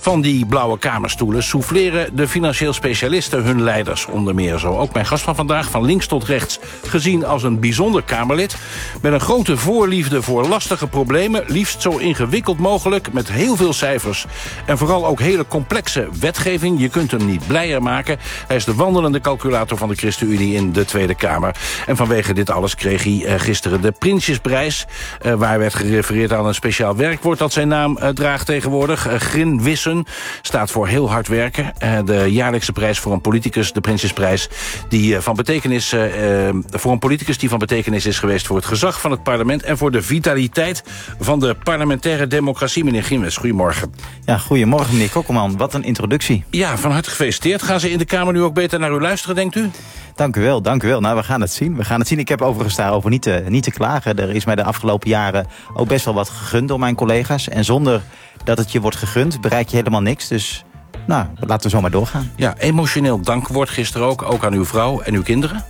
Van die blauwe kamerstoelen souffleren de financieel specialisten hun leiders onder meer zo. Ook mijn gast van vandaag, van links tot rechts, gezien als een bijzonder Kamerlid. Met een grote voorliefde voor lastige problemen, liefst zo ingewikkeld mogelijk, met heel veel cijfers. En vooral ook hele complexe wetgeving. Je kunt hem niet blijer maken. Hij is de wandelende calculator van de ChristenUnie in de Tweede Kamer. En vanwege dit alles kreeg hij gisteren de Prinsjesprijs, waar werd gerefereerd aan een speciaal werkwoord dat zijn naam draagt tegenwoordig. Grinwissen staat voor heel hard werken. De jaarlijkse prijs voor een politicus, de Prinsjesprijs, die van betekenis voor een politicus die van betekenis is geweest voor het gezag van het parlement en voor de vitaliteit van de parlementaire democratie. Meneer Grinwis, goedemorgen. Ja, goedemorgen meneer Kokkelman. Wat een introductie. Ja, van harte gefeliciteerd. Gaan ze in de Kamer nu ook beter naar u luisteren, denkt u? Dank u wel, dank u wel. Nou, we gaan het zien. Ik heb overigens daarover niet te klagen. Er is mij de afgelopen jaren ook best wel wat gegund door mijn collega's. En zonder dat het je wordt gegund, bereik je helemaal niks. Dus, nou, laten we zo maar doorgaan. Ja, emotioneel dankwoord gisteren ook aan uw vrouw en uw kinderen?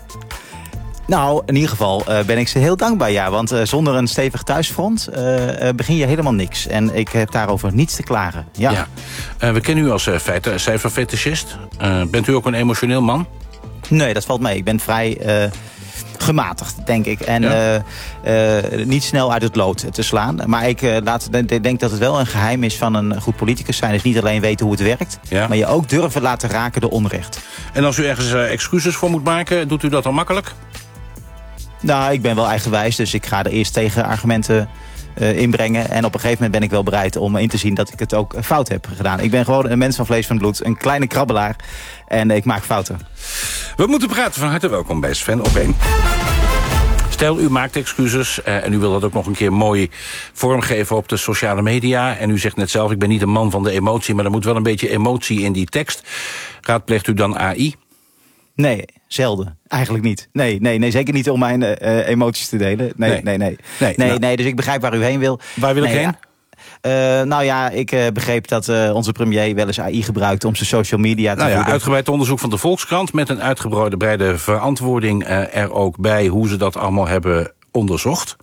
Nou, in ieder geval ben ik ze heel dankbaar, ja. Want zonder een stevig thuisfront begin je helemaal niks. En ik heb daarover niets te klagen. Ja. We kennen u als cijferfetischist. Bent u ook een emotioneel man? Nee, dat valt mee. Ik ben vrij gematigd, denk ik. En niet snel uit het lood te slaan. Maar ik denk dat het wel een geheim is van een goed politicus zijn. Dus niet alleen weten hoe het werkt, maar je ook durven laten raken door onrecht. En als u ergens excuses voor moet maken, doet u dat dan makkelijk? Nou, ik ben wel eigenwijs, dus ik ga er eerst tegenargumenten inbrengen. En op een gegeven moment ben ik wel bereid om in te zien dat ik het ook fout heb gedaan. Ik ben gewoon een mens van vlees van bloed, een kleine krabbelaar. En ik maak fouten. We moeten praten. Van harte welkom bij Sven op 1. Stel, u maakt excuses en u wil dat ook nog een keer mooi vormgeven op de sociale media. En u zegt net zelf, ik ben niet een man van de emotie, maar er moet wel een beetje emotie in die tekst. Raadpleegt u dan AI? Nee, zelden. Eigenlijk niet. Nee, zeker niet om mijn emoties te delen. Nee, dus ik begrijp waar u heen wil. Waar wil ik heen? Nou ja, ik begreep dat onze premier wel eens AI gebruikt om zijn social media te voeden. Uitgebreid onderzoek van de Volkskrant met een uitgebreide verantwoording er ook bij hoe ze dat allemaal hebben onderzocht.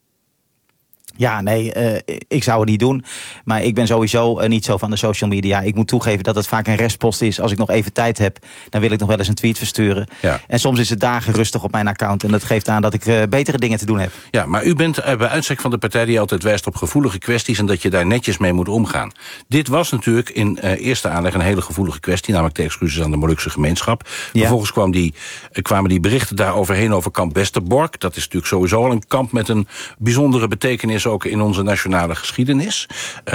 Ja, nee, ik zou het niet doen. Maar ik ben sowieso niet zo van de social media. Ik moet toegeven dat het vaak een restpost is. Als ik nog even tijd heb, dan wil ik nog wel eens een tweet versturen. Ja. En soms is het dagen rustig op mijn account. En dat geeft aan dat ik betere dingen te doen heb. Ja, maar u bent bij uitstek van de partij die altijd wijst op gevoelige kwesties en dat je daar netjes mee moet omgaan. Dit was natuurlijk in eerste aanleg een hele gevoelige kwestie, namelijk de excuses aan de Molukse gemeenschap. Ja. Vervolgens kwamen die berichten daar overheen over kamp Westerbork. Dat is natuurlijk sowieso al een kamp met een bijzondere betekenis ook in onze nationale geschiedenis.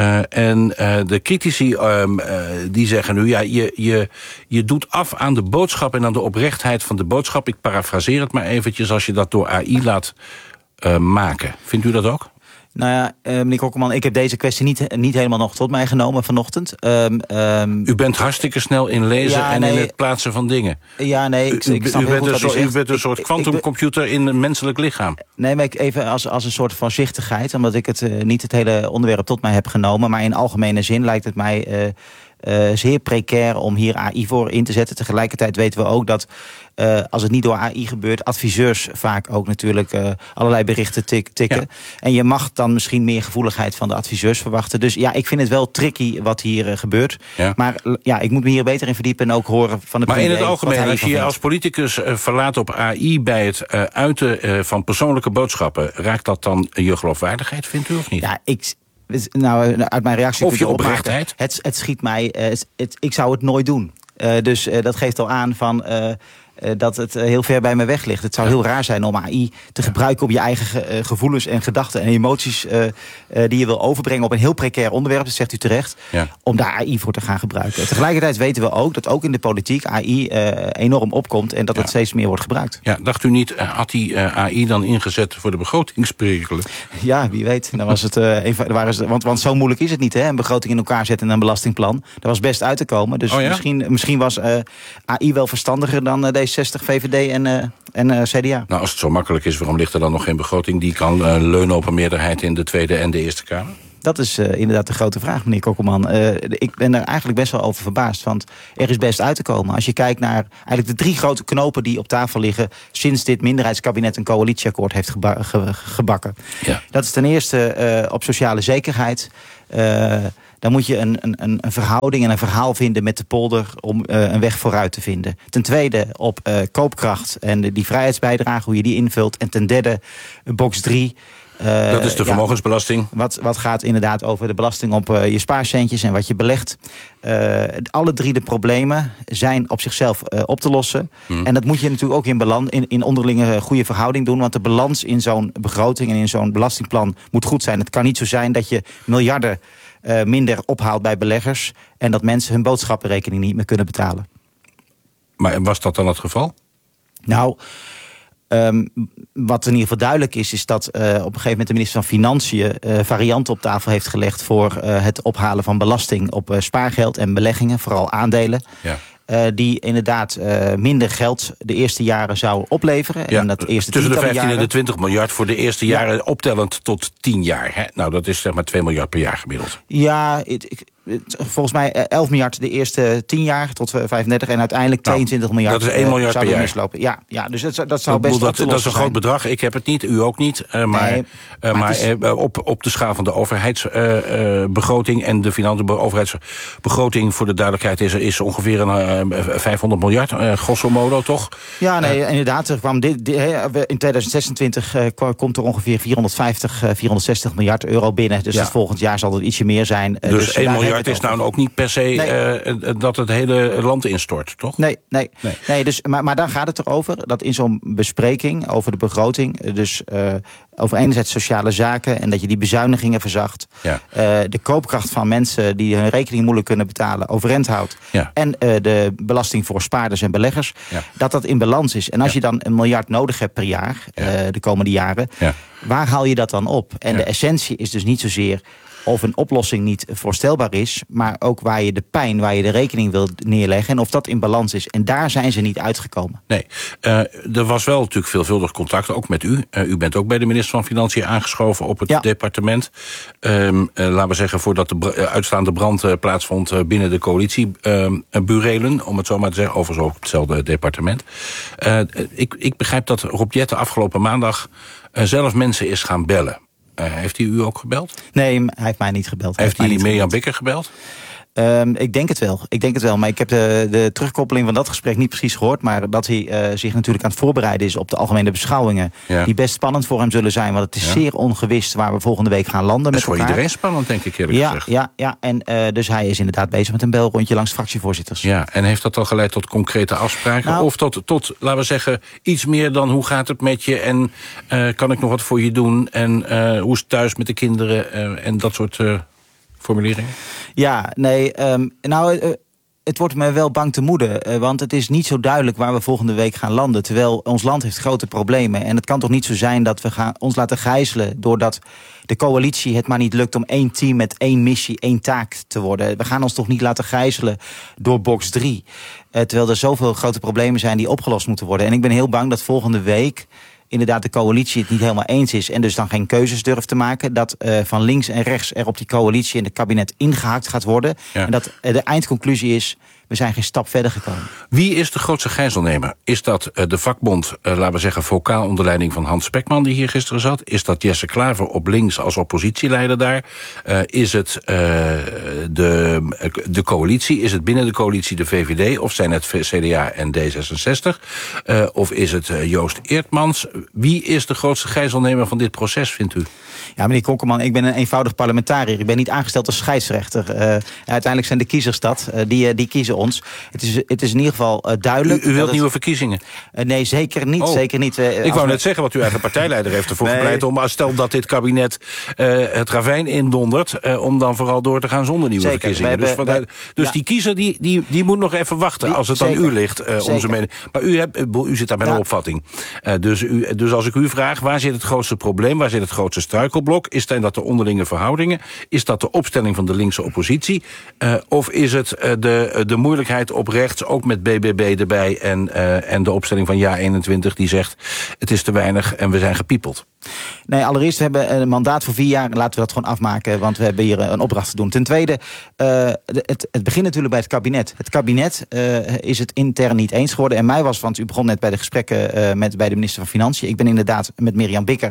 De critici die zeggen nu, ja, je doet af aan de boodschap en aan de oprechtheid van de boodschap. Ik parafraseer het maar eventjes, als je dat door AI laat maken. Vindt u dat ook? Nou ja, meneer Kokkelman, ik heb deze kwestie niet helemaal nog tot mij genomen vanochtend. U bent hartstikke snel in lezen in het plaatsen van dingen. Ja, nee, ik snap heel goed wat u zegt. U bent een soort kwantumcomputer in een menselijk lichaam. Nee, maar even als een soort voorzichtigheid, omdat ik niet het hele onderwerp tot mij heb genomen. Maar in algemene zin lijkt het mij zeer precair om hier AI voor in te zetten. Tegelijkertijd weten we ook dat als het niet door AI gebeurt, adviseurs vaak ook natuurlijk allerlei berichten tikken. Ja. En je mag dan misschien meer gevoeligheid van de adviseurs verwachten. Dus ja, ik vind het wel tricky wat hier gebeurt. Ja. Maar ja, ik moet me hier beter in verdiepen en ook horen van de premier. Maar in het algemeen, als je je als politicus verlaat op AI bij het uiten van persoonlijke boodschappen, raakt dat dan je geloofwaardigheid, vindt u, of niet? Ja, uit mijn reactie of je oprechtheid? Het schiet mij. Ik zou het nooit doen. Dus dat geeft al aan van dat het heel ver bij me weg ligt. Het zou heel raar zijn om AI te gebruiken op je eigen gevoelens en gedachten en emoties die je wil overbrengen op een heel precair onderwerp, dat zegt u terecht, om daar AI voor te gaan gebruiken. Tegelijkertijd weten we ook dat ook in de politiek AI enorm opkomt en dat het steeds meer wordt gebruikt. Ja, dacht u niet, had die AI dan ingezet voor de begrotingsperikelen? Ja, wie weet. Dan was het, want zo moeilijk is het niet, hè? Een begroting in elkaar zetten en een belastingplan. Daar was best uit te komen. Dus misschien was AI wel verstandiger dan D60, VVD en CDA. Nou, als het zo makkelijk is, waarom ligt er dan nog geen begroting die kan leunen op een meerderheid in de Tweede en de Eerste Kamer? Dat is inderdaad de grote vraag, meneer Kokkelman. Ik ben er eigenlijk best wel over verbaasd, want er is best uit te komen. Als je kijkt naar eigenlijk de 3 grote knopen die op tafel liggen sinds dit minderheidskabinet een coalitieakkoord heeft gebakken. Ja. Dat is ten eerste op sociale zekerheid. dan moet je een verhouding en een verhaal vinden met de polder om een weg vooruit te vinden. Ten tweede op koopkracht en die vrijheidsbijdrage, hoe je die invult. En ten derde box 3. Dat is de vermogensbelasting. Wat gaat inderdaad over de belasting op je spaarcentjes en wat je belegt. Alle 3 de problemen zijn op zichzelf op te lossen. En dat moet je natuurlijk ook in onderlinge goede verhouding doen. Want de balans in zo'n begroting en in zo'n belastingplan moet goed zijn. Het kan niet zo zijn dat je miljarden minder ophaalt bij beleggers en dat mensen hun boodschappenrekening niet meer kunnen betalen. Maar was dat dan het geval? Nou, wat in ieder geval duidelijk is dat op een gegeven moment de minister van Financiën varianten op tafel heeft gelegd voor het ophalen van belasting op spaargeld en beleggingen, vooral aandelen. Ja. Die inderdaad minder geld de eerste jaren zou opleveren. Ja, en dat eerste tussen de 15 en de 20 miljard voor de eerste jaren optellend tot 10 jaar. Hè? Nou, dat is zeg maar 2 miljard per jaar gemiddeld. Ja, volgens mij 11 miljard de eerste 10 jaar tot 35 en uiteindelijk 22 miljard. Dat is 1 miljard per jaar. Mislopen. Ja, dus dat zou best op te lossen Dat is een groot bedrag. Ik heb het niet, u ook niet. Maar op de schaal van de overheidsbegroting en de overheidsbegroting voor de duidelijkheid is ongeveer een 500 miljard, grosso modo, toch? Ja, nee, inderdaad. Er kwam in 2026 komt er ongeveer 460 miljard euro binnen. Dus volgend jaar zal het ietsje meer zijn. Dus 1 miljard is nou ook niet per se dat het hele land instort, toch? Nee. Dus, maar daar gaat het erover dat in zo'n bespreking over de begroting, dus over enerzijds sociale zaken en dat je die bezuinigingen verzacht, de koopkracht van mensen die hun rekening moeilijk kunnen betalen overeind houdt, en de belasting voor spaarders en beleggers, dat in balans is. En als je dan 1 miljard nodig hebt per jaar, de komende jaren, waar haal je dat dan op? En de essentie is dus niet zozeer of een oplossing niet voorstelbaar is, maar ook waar je de rekening wil neerleggen en of dat in balans is. En daar zijn ze niet uitgekomen. Nee, er was wel natuurlijk veelvuldig contact, ook met u. U bent ook bij de minister van Financiën aangeschoven op het departement. Laten we zeggen, voordat de uitstaande brand plaatsvond binnen de coalitieburelen, om het zo maar te zeggen, overigens ook hetzelfde departement. Ik begrijp dat Rob Jetten afgelopen maandag zelf mensen is gaan bellen. Heeft hij u ook gebeld? Nee, hij heeft mij niet gebeld. Heeft hij Mirjam Bikker gebeld? Ik denk het wel. Maar ik heb de terugkoppeling van dat gesprek niet precies gehoord. Maar dat hij zich natuurlijk aan het voorbereiden is op de algemene beschouwingen. Ja. Die best spannend voor hem zullen zijn. Want het is zeer ongewist waar we volgende week gaan landen met elkaar. Dat is voor iedereen spannend, denk ik eerlijk gezegd. Ja. En dus hij is inderdaad bezig met een belrondje langs fractievoorzitters. Ja, en heeft dat al geleid tot concrete afspraken? Nou, of tot, laten we zeggen, iets meer dan hoe gaat het met je? En kan ik nog wat voor je doen? En hoe is het thuis met de kinderen? En dat soort formuleringen? Ja, nee, het wordt me wel bang te moede. Want het is niet zo duidelijk waar we volgende week gaan landen. Terwijl ons land heeft grote problemen. En het kan toch niet zo zijn dat we ons laten gijzelen doordat de coalitie het maar niet lukt om 1 team met 1 missie, 1 taak te worden. We gaan ons toch niet laten gijzelen door box 3. Terwijl er zoveel grote problemen zijn die opgelost moeten worden. En ik ben heel bang dat volgende week inderdaad de coalitie het niet helemaal eens is en dus dan geen keuzes durft te maken, dat van links en rechts er op die coalitie en het kabinet ingehakt gaat worden. Ja. En dat de eindconclusie is, we zijn geen stap verder gekomen. Wie is de grootste gijzelnemer? Is dat de vakbond, laten we zeggen, vocaal onder leiding van Hans Spekman, die hier gisteren zat? Is dat Jesse Klaver op links als oppositieleider daar? Is het de coalitie? Is het binnen de coalitie de VVD? Of zijn het CDA en D66? Of is het Joost Eertmans? Wie is de grootste gijzelnemer van dit proces, vindt u? Ja, meneer Konkelman, ik ben een eenvoudig parlementariër. Ik ben niet aangesteld als scheidsrechter. Uiteindelijk zijn de kiezers dat. Die kiezen ons. Het is in ieder geval duidelijk. U wilt nieuwe verkiezingen? Nee, zeker niet. Zeker niet. Ik wou net zeggen, wat uw eigen partijleider heeft ervoor gepleit om, stel dat dit kabinet het ravijn indondert, om dan vooral door te gaan zonder nieuwe verkiezingen. Dus die kiezer die moet nog even wachten als het aan u ligt, onze mening. Maar u zit daar met een opvatting. Dus als ik u vraag, waar zit het grootste probleem? Waar zit het grootste struikelblok? Is dat de onderlinge verhoudingen? Is dat de opstelling van de linkse oppositie? Of is het de moeilijkheid op rechts, ook met BBB erbij en de opstelling van Ja21 die zegt, het is te weinig en we zijn gepiepeld? Nee, allereerst, we hebben een mandaat voor 4 jaar. Laten we dat gewoon afmaken, want we hebben hier een opdracht te doen. Ten tweede, het begint natuurlijk bij het kabinet. Het kabinet is het intern niet eens geworden. En mij was, want u begon net bij de gesprekken bij de minister van Financiën. Ik ben inderdaad met Mirjam Bikker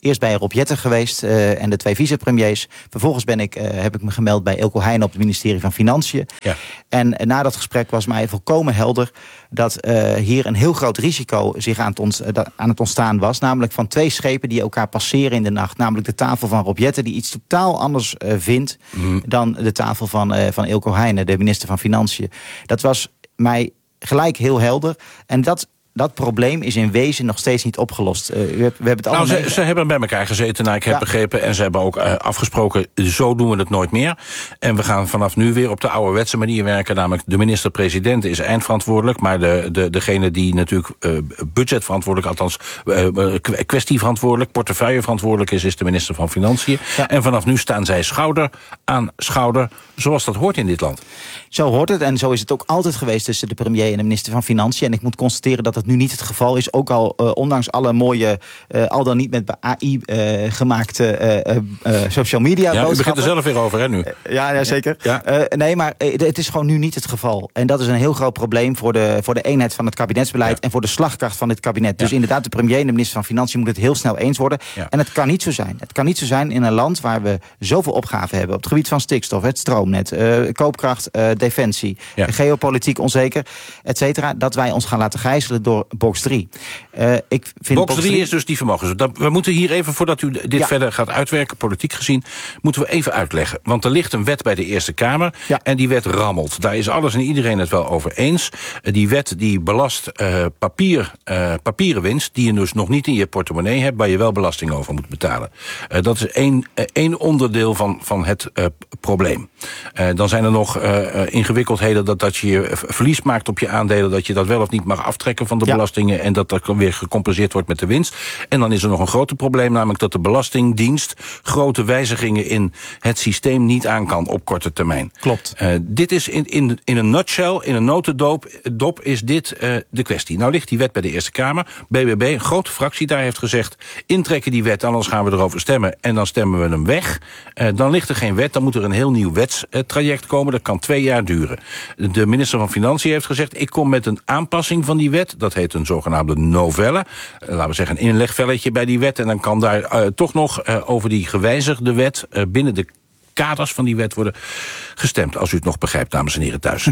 Eerst bij Rob Jetten geweest en de 2 vicepremiers. Vervolgens heb ik me gemeld bij Eelco Heijnen op het ministerie van Financiën. Ja. En na dat gesprek was mij volkomen helder dat hier een heel groot risico zich aan het ontstaan was. Namelijk van 2 schepen die elkaar passeren in de nacht. Namelijk de tafel van Rob Jetten, die iets totaal anders vindt dan de tafel van Eelco Heijnen, de minister van Financiën. Dat was mij gelijk heel helder. En dat probleem is in wezen nog steeds niet opgelost. We hebben het allemaal ze hebben bij elkaar gezeten, naar ik heb begrepen. En ze hebben ook afgesproken, zo doen we het nooit meer. En we gaan vanaf nu weer op de ouderwetse manier werken. Namelijk de minister-president is eindverantwoordelijk. Maar degene die natuurlijk budgetverantwoordelijk, althans kwestieverantwoordelijk, portefeuilleverantwoordelijk is de minister van Financiën. Ja. En vanaf nu staan zij schouder aan schouder, zoals dat hoort in dit land. Zo hoort het en zo is het ook altijd geweest tussen de premier en de minister van Financiën. En ik moet constateren dat het nu niet het geval is. Ook al ondanks alle mooie, al dan niet met AI gemaakte social media boodschappen. Je begint er zelf weer over, hè, nu? Ja, zeker. Ja. Nee, maar het is gewoon nu niet het geval. En dat is een heel groot probleem voor de eenheid van het kabinetsbeleid en voor de slagkracht van dit kabinet. Dus inderdaad, de premier en de minister van Financiën moeten het heel snel eens worden. Ja. En het kan niet zo zijn. Het kan niet zo zijn in een land waar we zoveel opgaven hebben op het gebied van stikstof, het stroomnet, koopkracht, defensie, geopolitiek onzeker, et cetera, dat wij ons gaan laten gijzelen door box 3. Box 3 is dus die vermogens. We moeten hier even, voordat u dit verder gaat uitwerken, politiek gezien, moeten we even uitleggen. Want er ligt een wet bij de Eerste Kamer en die wet rammelt. Daar is alles en iedereen het wel over eens. Die wet die belast papieren winst, die je dus nog niet in je portemonnee hebt, waar je wel belasting over moet betalen. Dat is één onderdeel van het probleem. Dan zijn er nog ingewikkeldheden dat je verlies maakt op je aandelen, dat je dat wel of niet mag aftrekken van de belastingen en dat weer gecompenseerd wordt met de winst. En dan is er nog een groter probleem, namelijk dat de Belastingdienst grote wijzigingen in het systeem niet aan kan op korte termijn. Klopt. Dit is in een nutshell, in een notendop is dit de kwestie. Nou ligt die wet bij de Eerste Kamer. BBB, een grote fractie daar, heeft gezegd, intrekken die wet, anders gaan we erover stemmen en dan stemmen we hem weg. Dan ligt er geen wet, dan moet er een heel nieuw wetstraject komen. Dat kan 2 jaar duren. De minister van Financiën heeft gezegd, ik kom met een aanpassing van die wet. Dat heet een zogenaamde novelle. Laten we zeggen een inlegvelletje bij die wet. En dan kan daar toch nog over die gewijzigde wet binnen de kaders van die wet worden gestemd. Als u het nog begrijpt, dames en heren thuis.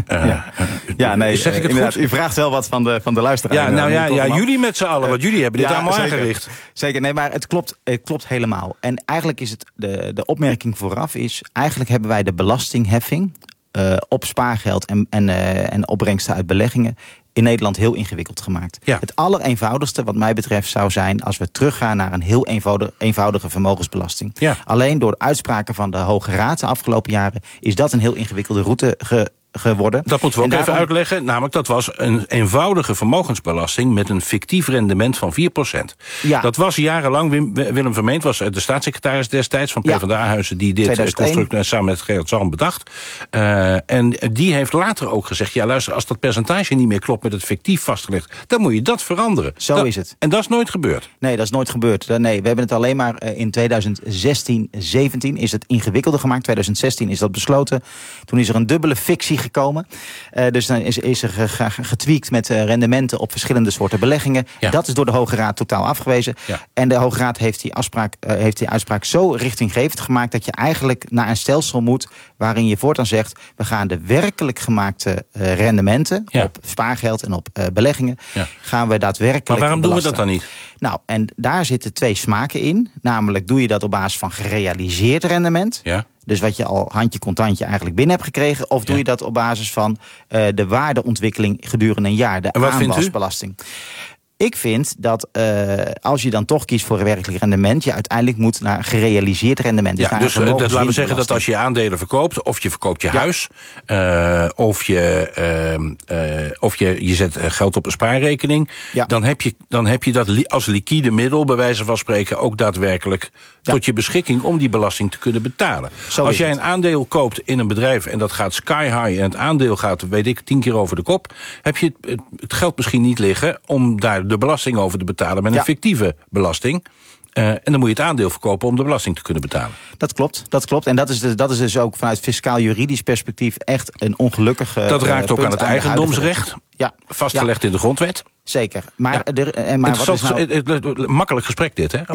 Zeg ik het goed? U vraagt wel wat van de luisteraar. Jullie met z'n allen, want jullie hebben dit allemaal aangericht. Zeker, nee, maar het klopt helemaal. En eigenlijk is het de opmerking vooraf is, eigenlijk hebben wij de belastingheffing op spaargeld en opbrengsten uit beleggingen in Nederland heel ingewikkeld gemaakt. Ja. Het allereenvoudigste wat mij betreft zou zijn als we teruggaan naar een heel eenvoudige vermogensbelasting. Ja. Alleen door uitspraken van de Hoge Raad de afgelopen jaren is dat een heel ingewikkelde route geworden. Dat moeten we ook even uitleggen. Namelijk, dat was een eenvoudige vermogensbelasting met een fictief rendement van 4%. Ja. Dat was jarenlang, Willem Vermeend was de staatssecretaris destijds van PvdA-huizen die dit construct samen met Gerrit Zalm bedacht. En die heeft later ook gezegd, ja luister, als dat percentage niet meer klopt met het fictief vastgelegd, dan moet je dat veranderen. Zo is het. En dat is nooit gebeurd. Nee, dat is nooit gebeurd. Nee, we hebben het alleen maar in 2016, 17 is het ingewikkelder gemaakt. 2016 is dat besloten. Toen is er een dubbele fictie gekomen. Dus dan is er getweakt met rendementen op verschillende soorten beleggingen. Ja. Dat is door de Hoge Raad totaal afgewezen. Ja. En de Hoge Raad heeft die uitspraak zo richtinggevend gemaakt dat je eigenlijk naar een stelsel moet waarin je voortaan zegt, we gaan de werkelijk gemaakte rendementen op spaargeld en op beleggingen gaan we daadwerkelijk Maar waarom belasten. doen we dat dan niet? Nou, en daar zitten 2 smaken in. Namelijk, doe je dat op basis van gerealiseerd rendement? Ja. Dus wat je al handje contantje eigenlijk binnen hebt gekregen. Of doe je dat op basis van de waardeontwikkeling gedurende een jaar. De aanwasbelasting. Ik vind dat als je dan toch kiest voor een werkelijk rendement, je uiteindelijk moet naar gerealiseerd rendement. Dus laten we zeggen dat als je aandelen verkoopt, of je verkoopt je huis, of je zet geld op een spaarrekening, dan heb je dat als liquide middel, bij wijze van spreken, ook daadwerkelijk tot je beschikking om die belasting te kunnen betalen. Als jij een aandeel koopt in een bedrijf en dat gaat sky high en het aandeel gaat, weet ik, 10 keer over de kop, heb je het geld misschien niet liggen om daar de belasting over te betalen met een fictieve belasting. En dan moet je het aandeel verkopen om de belasting te kunnen betalen. Dat klopt. En dat is dus ook vanuit fiscaal-juridisch perspectief echt een ongelukkige Dat raakt ook aan het eigendomsrecht. vastgelegd in de grondwet. Zeker. Maar, makkelijk gesprek dit, hè?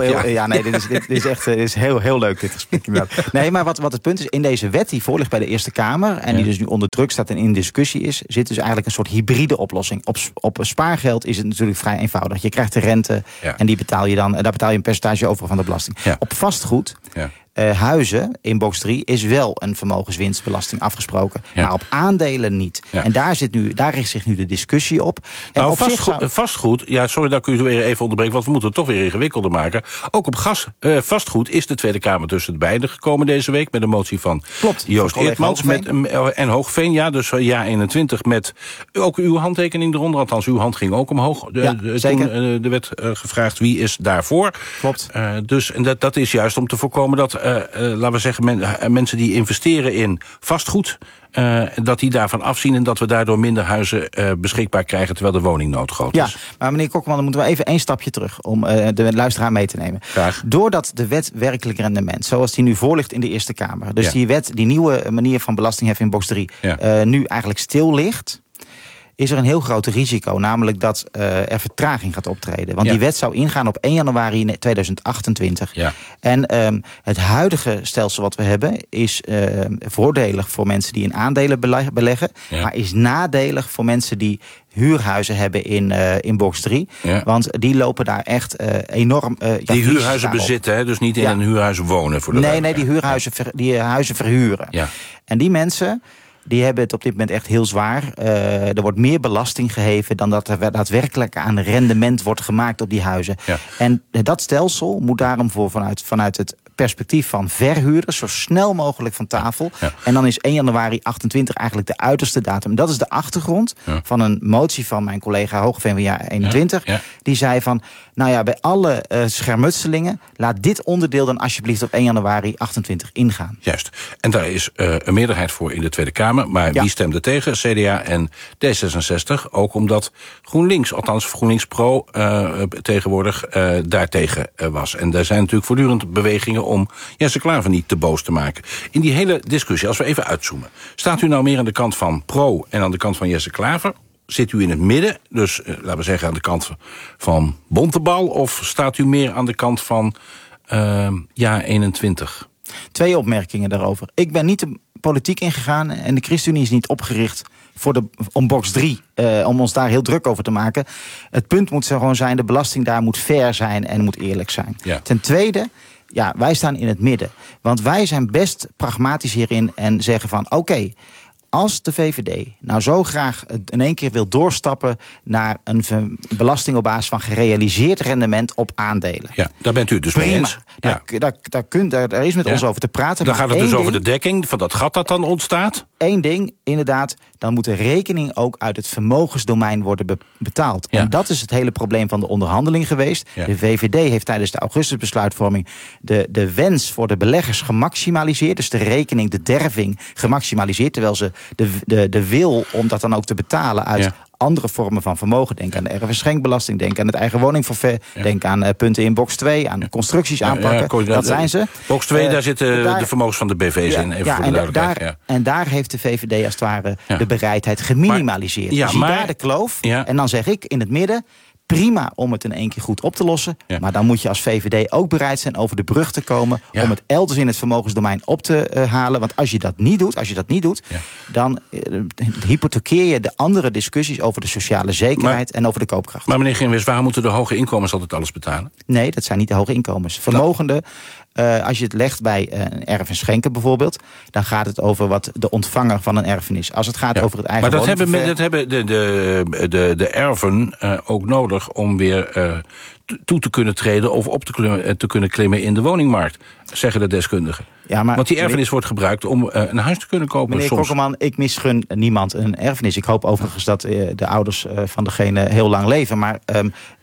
Dit is echt heel leuk, dit gesprek. Nee, maar wat het punt is, in deze wet die voorligt bij de Eerste Kamer... en die dus nu onder druk staat en in discussie is... zit dus eigenlijk een soort hybride oplossing. Op spaargeld is het natuurlijk vrij eenvoudig. Je krijgt de rente en die betaal je dan... daar betaal je een percentage over van de belasting. Ja. Op vastgoed... Ja. Huizen in box 3 is wel een vermogenswinstbelasting afgesproken. Ja. Maar op aandelen niet. Ja. En daar richt zich nu de discussie op. En vastgoed, sorry dat ik u weer even onderbreek... want we moeten het toch weer ingewikkelder maken. Ook op vastgoed is de Tweede Kamer tussen beiden gekomen deze week... met een motie van Joost Eertmans en Hoogveen. Ja, dus ja 21 met ook uw handtekening eronder. Althans, uw hand ging ook omhoog. Toen de werd gevraagd wie is daarvoor. Klopt. En dat is juist om te voorkomen dat... laten we zeggen, mensen die investeren in vastgoed... dat die daarvan afzien en dat we daardoor minder huizen beschikbaar krijgen... terwijl de woningnood groot is. Ja, maar meneer Kokkelman, dan moeten we even 1 stapje terug... om de luisteraar mee te nemen. Graag. Doordat de wet werkelijk rendement, zoals die nu voorligt in de Eerste Kamer... dus die wet, die nieuwe manier van belastingheffen in box 3... nu eigenlijk stil ligt... is er een heel groot risico, namelijk dat er vertraging gaat optreden. Want die wet zou ingaan op 1 januari 2028. Ja. En het huidige stelsel wat we hebben is voordelig voor mensen die in aandelen beleggen... maar is nadelig voor mensen die huurhuizen hebben in box 3. Ja. Want die lopen daar echt enorm... die huurhuizen bezitten, hè? Dus niet in een huurhuis wonen. Voor de die huizen verhuren. Ja. En die mensen... die hebben het op dit moment echt heel zwaar. Er wordt meer belasting geheven dan dat er daadwerkelijk aan rendement wordt gemaakt op die huizen. Ja. En dat stelsel moet daarom vanuit het perspectief van verhuurders zo snel mogelijk van tafel. Ja. En dan is 1 januari 28 eigenlijk de uiterste datum. Dat is de achtergrond van een motie van mijn collega Hoogveen van jaar 21. Ja. Die zei van, bij alle schermutselingen... laat dit onderdeel dan alsjeblieft op 1 januari 28 ingaan. Juist. En daar is een meerderheid voor in de Tweede Kamer. Maar wie stemde tegen? CDA en D66. Ook omdat GroenLinks, althans GroenLinks Pro... tegenwoordig daartegen was. En daar zijn natuurlijk voortdurend bewegingen... om Jesse Klaver niet te boos te maken. In die hele discussie, als we even uitzoomen... staat u nou meer aan de kant van Pro en aan de kant van Jesse Klaver? Zit u in het midden, dus laten we zeggen aan de kant van Bontebal... of staat u meer aan de kant van ja 21? 2 opmerkingen daarover. Ik ben niet de politiek ingegaan en de ChristenUnie is niet opgericht... om box 3, om ons daar heel druk over te maken. Het punt moet gewoon zijn, de belasting daar moet fair zijn en moet eerlijk zijn. Ja. Ten tweede... wij staan in het midden. Want wij zijn best pragmatisch hierin en zeggen van... oké, als de VVD nou zo graag in één keer wil doorstappen... naar een belasting op basis van gerealiseerd rendement op aandelen. Ja, daar bent u het dus mee eens. Daar is met ons over te praten. Dan gaat het dus over de dekking van dat gat dat dan ontstaat. 1 ding, inderdaad, dan moet de rekening ook uit het vermogensdomein worden betaald. Ja. En dat is het hele probleem van de onderhandeling geweest. Ja. De VVD heeft tijdens de augustusbesluitvorming de wens voor de beleggers gemaximaliseerd. Dus de rekening, de derving gemaximaliseerd. Terwijl ze de wil om dat dan ook te betalen uit... andere vormen van vermogen. Denk aan de erfenschenkbelasting, denk aan het eigen woningforfait... denk aan punten in box 2, aan constructies aanpakken. Dat zijn ze. Box 2, daar zitten de vermogens van de BV's in, even voor de duidelijkheid. En daar heeft de VVD als het ware de bereidheid geminimaliseerd. Daar de kloof. Ja. En dan zeg ik in het midden... prima om het in één keer goed op te lossen. Ja. Maar dan moet je als VVD ook bereid zijn over de brug te komen... om het elders in het vermogensdomein op te halen. Want als je dat niet doet... dan hypothekeer je de andere discussies over de sociale zekerheid... en over de koopkracht. Maar meneer Ginwis, waarom moeten de hoge inkomens altijd alles betalen? Nee, dat zijn niet de hoge inkomens. Vermogenden... als je het legt bij een erf en schenken bijvoorbeeld... dan gaat het over wat de ontvanger van een erfenis. Als het gaat over het eigen woningforfait... Maar dat hebben de erven ook nodig om weer toe te kunnen treden... of op te kunnen klimmen in de woningmarkt, zeggen de deskundigen. Ja, maar, want die erfenis wordt gebruikt om een huis te kunnen kopen. Meneer Kokkelman, ik misgun niemand een erfenis. Ik hoop overigens dat de ouders van degene heel lang leven. Maar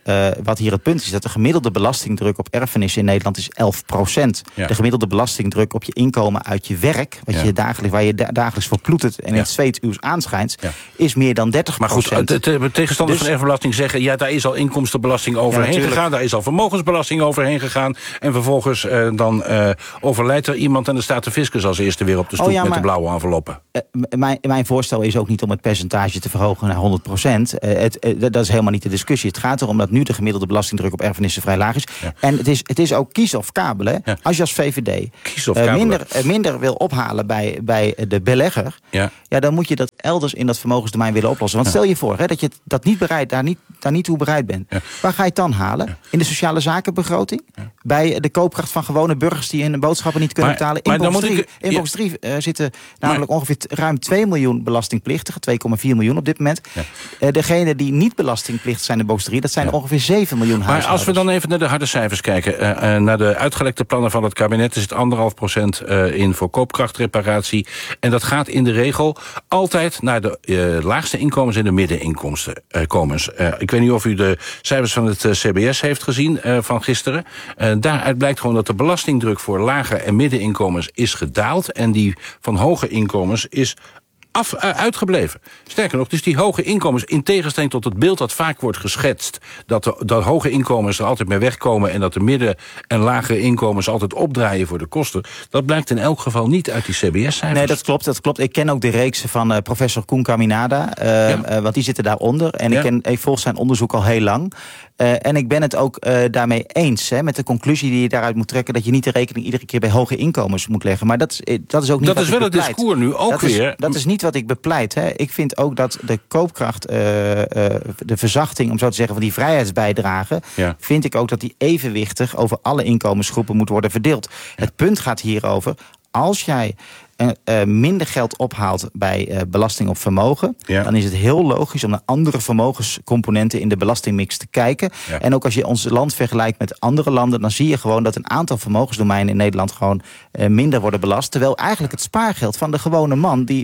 wat hier het punt is, dat de gemiddelde belastingdruk op erfenissen in Nederland is 11%. Ja. De gemiddelde belastingdruk op je inkomen uit je werk, waar je dagelijks voor ploetert en in het zweet uws aanschijnt, is meer dan 30%. Maar goed, de tegenstanders van erfbelasting zeggen, daar is al inkomstenbelasting overheen gegaan, daar is al vermogensbelasting overheen gegaan, en vervolgens dan overlijdt er iemand en dan staat de fiscus als eerste weer op de stoep met de blauwe enveloppen. Mijn voorstel is ook niet om het percentage te verhogen naar 100%. Dat is helemaal niet de discussie. Het gaat erom dat nu de gemiddelde belastingdruk op erfenissen vrij laag is. Ja. En het is ook kiezen of kabelen. Ja. Als je als VVD minder wil ophalen bij de belegger, dan moet je dat elders in dat vermogensdomein willen oplossen. Want stel je voor dat je dat niet daar niet toe bereid bent. Ja. Waar ga je het dan halen? Ja. In de sociale zakenbegroting? Ja. Bij de koopkracht van gewone burgers die hun boodschappen niet kunnen betalen? In box 3 zitten namelijk ongeveer ruim 2 miljoen belastingplichtigen. 2,4 miljoen op dit moment. Ja. Degenen die niet belastingplichtig zijn in box 3, dat zijn ongeveer 7 miljoen huishoudens. Maar als we dan even naar de harde cijfers kijken. Naar de uitgelekte plannen van het kabinet, er zit 1,5% in voor koopkrachtreparatie. En dat gaat in de regel altijd naar de laagste inkomens en de middeninkomens. Ik weet niet of u de cijfers van het CBS heeft gezien van gisteren. Daaruit blijkt gewoon dat de belastingdruk voor lage en middeninkomens is gedaald. En die van hoge inkomens is uitgebleven. Sterker nog, dus die hoge inkomens, in tegenstelling tot het beeld dat vaak wordt geschetst, dat hoge inkomens er altijd mee wegkomen en dat de midden- en lage inkomens altijd opdraaien voor de kosten, dat blijkt in elk geval niet uit die CBS-cijfers. Nee, dat klopt. Ik ken ook de reeksen van professor Koen Caminada, want die zitten daaronder. En ik volg zijn onderzoek al heel lang. En ik ben het ook daarmee eens met de conclusie die je daaruit moet trekken, dat je niet de rekening iedere keer bij hoge inkomens moet leggen. Maar dat is ook niet wat ik bepleit. Dat is wel het discours nu ook weer. Dat is niet wat ik bepleit. Ik vind ook dat de koopkracht, de verzachting, om zo te zeggen, van die vrijheidsbijdrage, vind ik ook dat die evenwichtig over alle inkomensgroepen moet worden verdeeld. Ja. Het punt gaat hierover, als jij minder geld ophaalt bij belasting op vermogen, dan is het heel logisch om naar andere vermogenscomponenten in de belastingmix te kijken. Ja. En ook als je ons land vergelijkt met andere landen, dan zie je gewoon dat een aantal vermogensdomeinen in Nederland gewoon minder worden belast. Terwijl eigenlijk het spaargeld van de gewone man die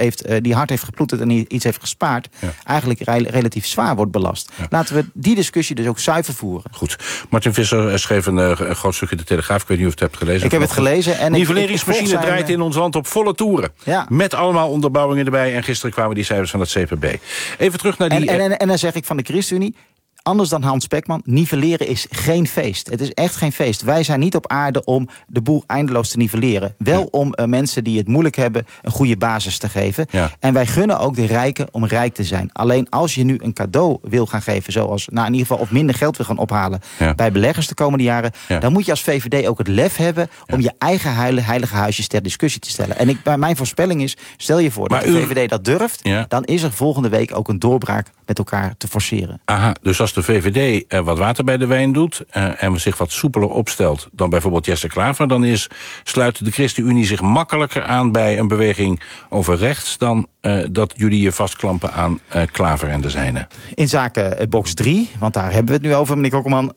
hard heeft geploeterd en iets heeft gespaard, eigenlijk relatief zwaar wordt belast. Ja. Laten we die discussie dus ook zuiver voeren. Goed. Martin Visser schreef een groot stuk in de Telegraaf. Ik weet niet of je het hebt gelezen. Ik heb het gelezen. En nivelleringsmachine draait in ons land op volle toeren. Ja. Met allemaal onderbouwingen erbij. En gisteren kwamen die cijfers van het CPB. Even terug naar die... En dan zeg ik van de ChristenUnie, anders dan Hans Spekman, nivelleren is geen feest. Het is echt geen feest. Wij zijn niet op aarde om de boel eindeloos te nivelleren. Wel om mensen die het moeilijk hebben een goede basis te geven. Ja. En wij gunnen ook de rijken om rijk te zijn. Alleen als je nu een cadeau wil gaan geven, zoals in ieder geval of minder geld wil gaan ophalen bij beleggers de komende jaren, dan moet je als VVD ook het lef hebben om je eigen heilige huisjes ter discussie te stellen. En mijn voorspelling is, stel je voor dat de VVD dat durft, dan is er volgende week ook een doorbraak met elkaar te forceren. Aha, dus als de VVD wat water bij de wijn doet en zich wat soepeler opstelt dan bijvoorbeeld Jesse Klaver, dan sluit de ChristenUnie zich makkelijker aan bij een beweging over rechts dan dat jullie je vastklampen aan Klaver en de zijne. In zaken box 3, want daar hebben we het nu over, meneer Kokkelman,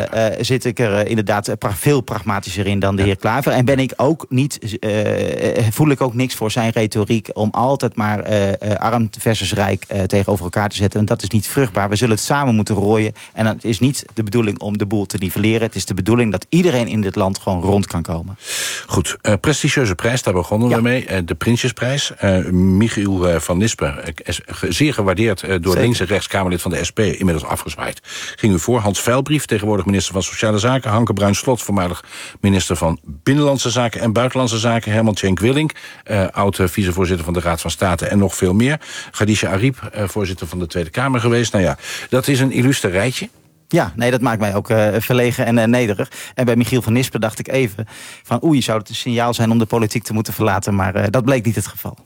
zit ik er inderdaad veel pragmatischer in dan de heer Klaver. En ben ik ook niet, voel ik ook niks voor zijn retoriek om altijd maar arm versus rijk tegenover elkaar te zetten. En dat is niet vruchtbaar. We zullen het samen moeten rooien. En het is niet de bedoeling om de boel te nivelleren. Het is de bedoeling dat iedereen in dit land gewoon rond kan komen. Goed, prestigieuze prijs, daar begonnen we mee. De Prinsjesprijs. Michiel van Nispen, zeer gewaardeerd door links en rechts Kamerlid van de SP, inmiddels afgezwaaid. Ging u voor. Hans Veilbrief, tegenwoordig minister van Sociale Zaken. Hanke Bruins-Slot, voormalig minister van Binnenlandse Zaken en Buitenlandse Zaken. Herman Tjenk Willink, oud-vicevoorzitter van de Raad van State en nog veel meer. Khadija Ariep, voorzitter van de Tweede Kamer geweest. Nou ja, dat is een illustre rijtje. Ja, nee, dat maakt mij ook verlegen en nederig. En bij Michiel van Nispen dacht ik even van zou het een signaal zijn om de politiek te moeten verlaten, maar dat bleek niet het geval.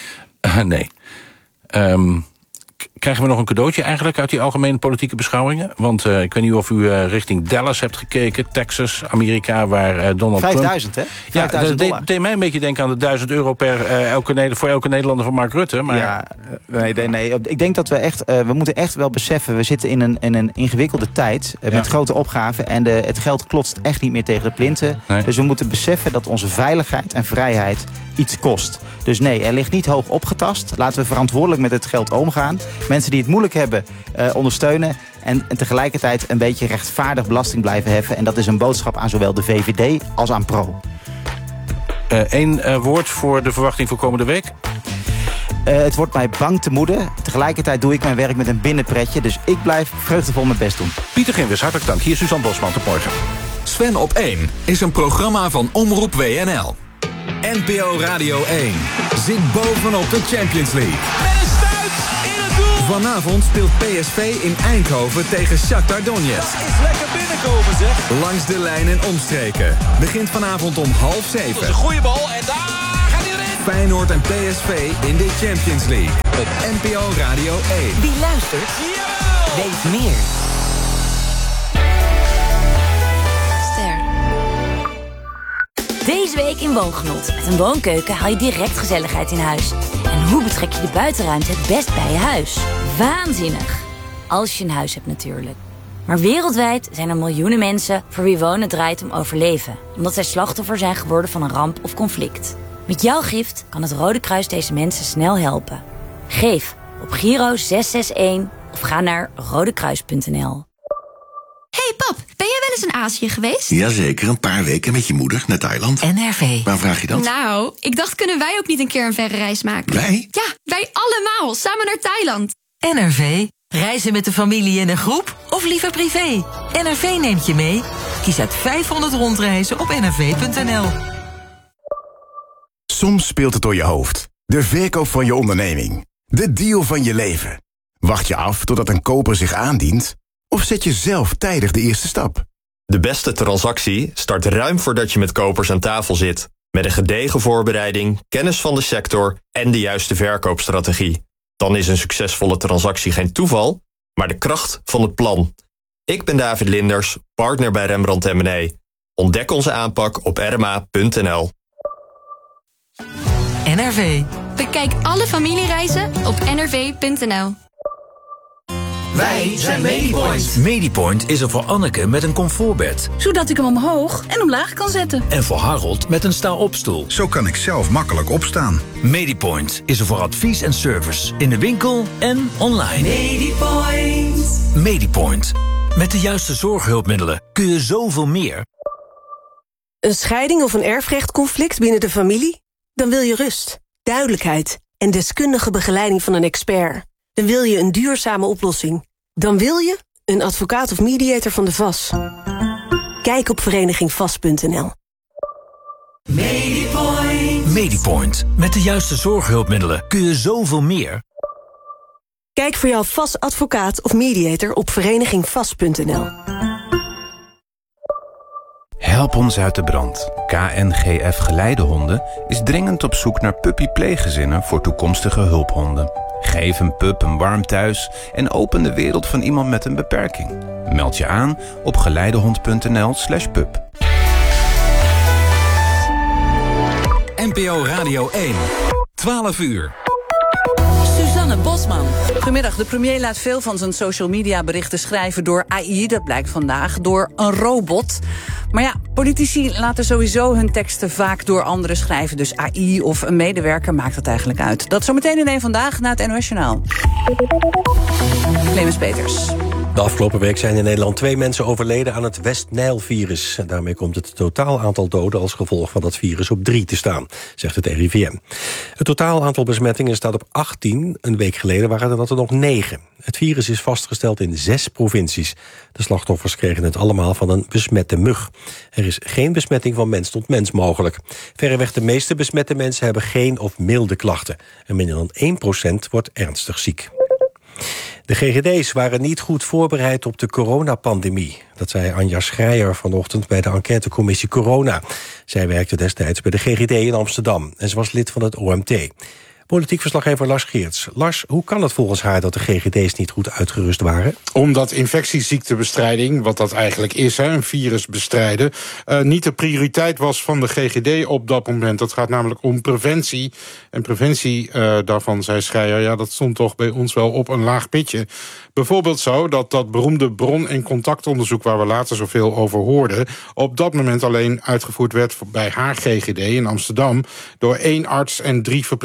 Nee. Krijgen we nog een cadeautje eigenlijk uit die algemene politieke beschouwingen? Want ik weet niet of u richting Dallas hebt gekeken, Texas, Amerika, waar Donald 5000, Trump... hè? $5.000. Dat deed mij een beetje denken aan de €1.000 voor elke Nederlander van Mark Rutte. Maar... Ja, nee. Ik denk dat we moeten echt wel beseffen, we zitten in een ingewikkelde tijd met grote opgaven en het geld klotst echt niet meer tegen de plinten. Nee. Dus we moeten beseffen dat onze veiligheid en vrijheid iets kost. Dus nee, er ligt niet hoog opgetast. Laten we verantwoordelijk met het geld omgaan. mensen die het moeilijk hebben ondersteunen. En tegelijkertijd een beetje rechtvaardig belasting blijven heffen. En dat is een boodschap aan zowel de VVD als aan Pro. Eén woord voor de verwachting voor komende week? Het wordt mij bang te moede. Tegelijkertijd doe ik mijn werk met een binnenpretje. Dus ik blijf vreugdevol mijn best doen. Pieter Ginwis, hartelijk dank. Hier is Suzanne Bosman. Tot morgen. Sven op 1 is een programma van Omroep WNL. NPO Radio 1 zit bovenop de Champions League. Met een stuit in het doel. Vanavond speelt PSV in Eindhoven tegen Shakhtar Donetsk. Dat is lekker binnenkomen, zeg. Langs de lijn en omstreken. Begint vanavond om 6:30. Dat is een goede bal en daar gaat hij erin. Feyenoord en PSV in de Champions League. Op NPO Radio 1. Wie luistert, weet meer. Deze week in Woongenot. Met een woonkeuken haal je direct gezelligheid in huis. En hoe betrek je de buitenruimte het best bij je huis? Waanzinnig. Als je een huis hebt natuurlijk. Maar wereldwijd zijn er miljoenen mensen voor wie wonen draait om overleven. Omdat zij slachtoffer zijn geworden van een ramp of conflict. Met jouw gift kan het Rode Kruis deze mensen snel helpen. Geef op Giro 661 of ga naar rodekruis.nl. Hey pap, ben jij wel eens in Azië geweest? Jazeker, een paar weken met je moeder naar Thailand. NRV. Waar vraag je dat? Nou, ik dacht, kunnen wij ook niet een keer een verre reis maken? Wij? Ja, wij allemaal, samen naar Thailand. NRV. Reizen met de familie in een groep of liever privé? NRV neemt je mee. Kies uit 500 rondreizen op nrv.nl. Soms speelt het door je hoofd. De verkoop van je onderneming. De deal van je leven. Wacht je af totdat een koper zich aandient? Of zet je zelf tijdig de eerste stap? De beste transactie start ruim voordat je met kopers aan tafel zit. Met een gedegen voorbereiding, kennis van de sector en de juiste verkoopstrategie. Dan is een succesvolle transactie geen toeval, maar de kracht van het plan. Ik ben David Linders, partner bij Rembrandt M&A. Ontdek onze aanpak op rma.nl. NRV. Bekijk alle familiereizen op nrv.nl. Wij zijn Medipoint. Medipoint is er voor Anneke met een comfortbed. Zodat ik hem omhoog en omlaag kan zetten. En voor Harold met een sta-opstoel. Zo kan ik zelf makkelijk opstaan. Medipoint is er voor advies en service. In de winkel en online. Medipoint. Medipoint. Met de juiste zorghulpmiddelen kun je zoveel meer. Een scheiding of een erfrechtconflict binnen de familie? Dan wil je rust, duidelijkheid en deskundige begeleiding van een expert. Dan wil je een duurzame oplossing. Dan wil je een advocaat of mediator van de VAS. Kijk op verenigingvas.nl. Medipoint. Medipoint. Met de juiste zorghulpmiddelen kun je zoveel meer. Kijk voor jouw VAS-advocaat of mediator op verenigingvas.nl. Help ons uit de brand. KNGF Geleidehonden is dringend op zoek naar puppypleeggezinnen voor toekomstige hulphonden. Geef een pup een warm thuis en open de wereld van iemand met een beperking. Meld je aan op geleidehond.nl/pup. NPO Radio 1, 12 uur. Suzanne Bosman. Goedemiddag. De premier laat veel van zijn social media berichten schrijven door AI. Dat blijkt vandaag door een robot. Maar ja, politici laten sowieso hun teksten vaak door anderen schrijven. Dus AI of een medewerker maakt dat eigenlijk uit. Dat zometeen in één Vandaag na het NOS Journaal. Clemens Peters. De afgelopen week zijn in Nederland 2 mensen overleden aan het West-Nijl-virus. En daarmee komt het totaal aantal doden als gevolg van dat virus op 3 te staan, zegt het RIVM. Het totaal aantal besmettingen staat op 18. Een week geleden waren dat er nog 9. Het virus is vastgesteld in 6 provincies. De slachtoffers kregen het allemaal van een besmette mug. Er is geen besmetting van mens tot mens mogelijk. Verreweg de meeste besmette mensen hebben geen of milde klachten. En minder dan 1% wordt ernstig ziek. De GGD's waren niet goed voorbereid op de coronapandemie. Dat zei Anja Schreier vanochtend bij de enquêtecommissie Corona. Zij werkte destijds bij de GGD in Amsterdam en ze was lid van het OMT. Politiek verslaggever Lars Geerts. Lars, hoe kan het volgens haar dat de GGD's niet goed uitgerust waren? Omdat infectieziektebestrijding, wat dat eigenlijk is, een virus bestrijden, niet de prioriteit was van de GGD op dat moment. Dat gaat namelijk om preventie. En preventie daarvan, zei Schreier, ja, dat stond toch bij ons wel op een laag pitje. Bijvoorbeeld zo dat beroemde bron- en contactonderzoek, waar we later zoveel over hoorden, op dat moment alleen uitgevoerd werd bij haar GGD in Amsterdam door 1 arts en 3 verpleegkundigen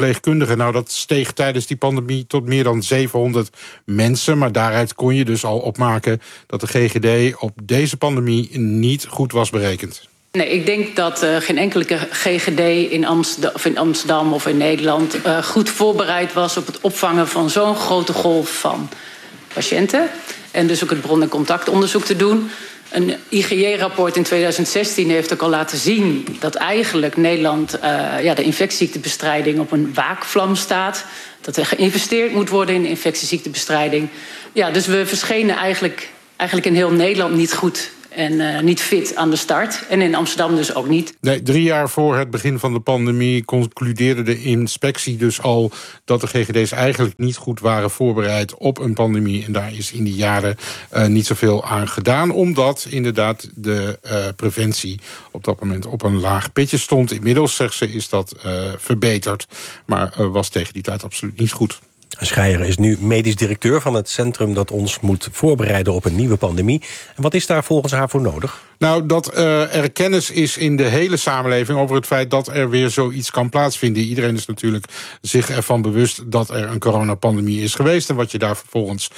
verpleegkundigen. Nou, dat steeg tijdens die pandemie tot meer dan 700 mensen. Maar daaruit kon je dus al opmaken dat de GGD op deze pandemie niet goed was berekend. Nee, ik denk dat geen enkele GGD in Amsterdam of in Nederland goed voorbereid was op het opvangen van zo'n grote golf van patiënten. En dus ook het bron- en contactonderzoek te doen. Een IGJ-rapport in 2016 heeft ook al laten zien dat eigenlijk Nederland de infectieziektebestrijding op een waakvlam staat. Dat er geïnvesteerd moet worden in infectieziektebestrijding. Ja, dus we verschenen eigenlijk in heel Nederland niet goed en niet fit aan de start. En in Amsterdam dus ook niet. Nee, 3 jaar voor het begin van de pandemie concludeerde de inspectie dus al dat de GGD's eigenlijk niet goed waren voorbereid op een pandemie. En daar is in die jaren niet zoveel aan gedaan, omdat inderdaad de preventie op dat moment op een laag pitje stond. Inmiddels, zegt ze, is dat verbeterd, maar was tegen die tijd absoluut niet goed. Schreier is nu medisch directeur van het centrum dat ons moet voorbereiden op een nieuwe pandemie. En wat is daar volgens haar voor nodig? Nou, dat er kennis is in de hele samenleving over het feit dat er weer zoiets kan plaatsvinden. Iedereen is natuurlijk zich ervan bewust dat er een coronapandemie is geweest en wat je daar vervolgens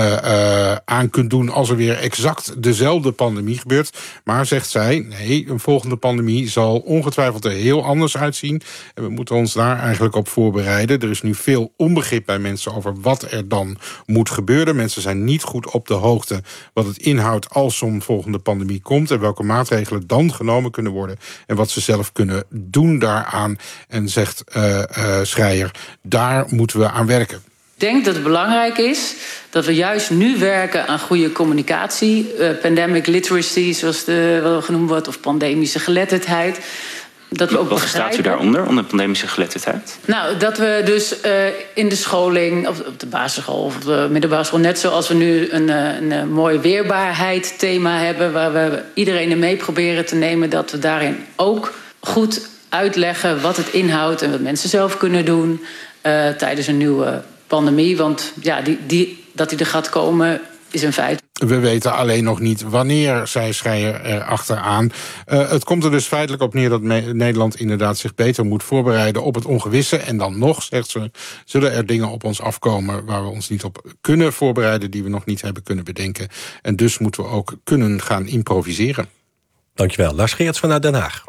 aan kunt doen als er weer exact dezelfde pandemie gebeurt. Maar, zegt zij, nee, een volgende pandemie zal ongetwijfeld er heel anders uitzien. En we moeten ons daar eigenlijk op voorbereiden. Er is nu veel onbegrip bij mensen over wat er dan moet gebeuren. Mensen zijn niet goed op de hoogte wat het inhoudt als zo'n volgende pandemie komt en welke maatregelen dan genomen kunnen worden en wat ze zelf kunnen doen daaraan. En zegt Schreier, daar moeten we aan werken. Ik denk dat het belangrijk is dat we juist nu werken aan goede communicatie. Pandemic literacy, zoals het wel genoemd wordt, of pandemische geletterdheid. Dat we ook wat staat u daaronder, onder pandemische geletterdheid? Nou, dat we dus in de scholing, of op de basisschool of op de middelbare school, net zoals we nu een mooi weerbaarheid thema hebben, waar we iedereen in mee proberen te nemen, dat we daarin ook goed uitleggen wat het inhoudt en wat mensen zelf kunnen doen tijdens een nieuwe pandemie. Want ja, dat die er gaat komen is een feit. We weten alleen nog niet wanneer, zei Schreier erachteraan. Het komt er dus feitelijk op neer dat Nederland inderdaad zich beter moet voorbereiden op het ongewisse. En dan nog, zegt ze, zullen er dingen op ons afkomen waar we ons niet op kunnen voorbereiden, die we nog niet hebben kunnen bedenken. En dus moeten we ook kunnen gaan improviseren. Dankjewel. Lars Geerts vanuit Den Haag.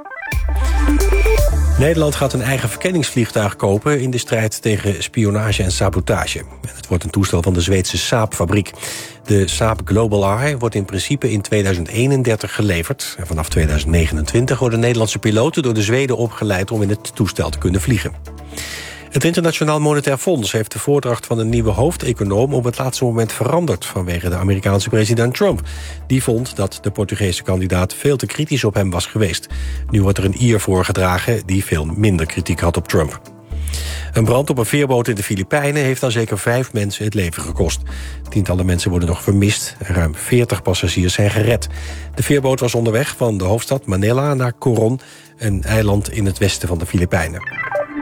Nederland gaat een eigen verkenningsvliegtuig kopen in de strijd tegen spionage en sabotage. Het wordt een toestel van de Zweedse Saab-fabriek. De Saab Global Eye wordt in principe in 2031 geleverd. En vanaf 2029 worden Nederlandse piloten door de Zweden opgeleid om in het toestel te kunnen vliegen. Het Internationaal Monetair Fonds heeft de voordracht van een nieuwe hoofdeconoom op het laatste moment veranderd vanwege de Amerikaanse president Trump. Die vond dat de Portugese kandidaat veel te kritisch op hem was geweest. Nu wordt er een Ier voorgedragen die veel minder kritiek had op Trump. Een brand op een veerboot in de Filipijnen heeft dan zeker 5 mensen het leven gekost. Tientallen mensen worden nog vermist en ruim 40 passagiers zijn gered. De veerboot was onderweg van de hoofdstad Manila naar Coron, een eiland in het westen van de Filipijnen.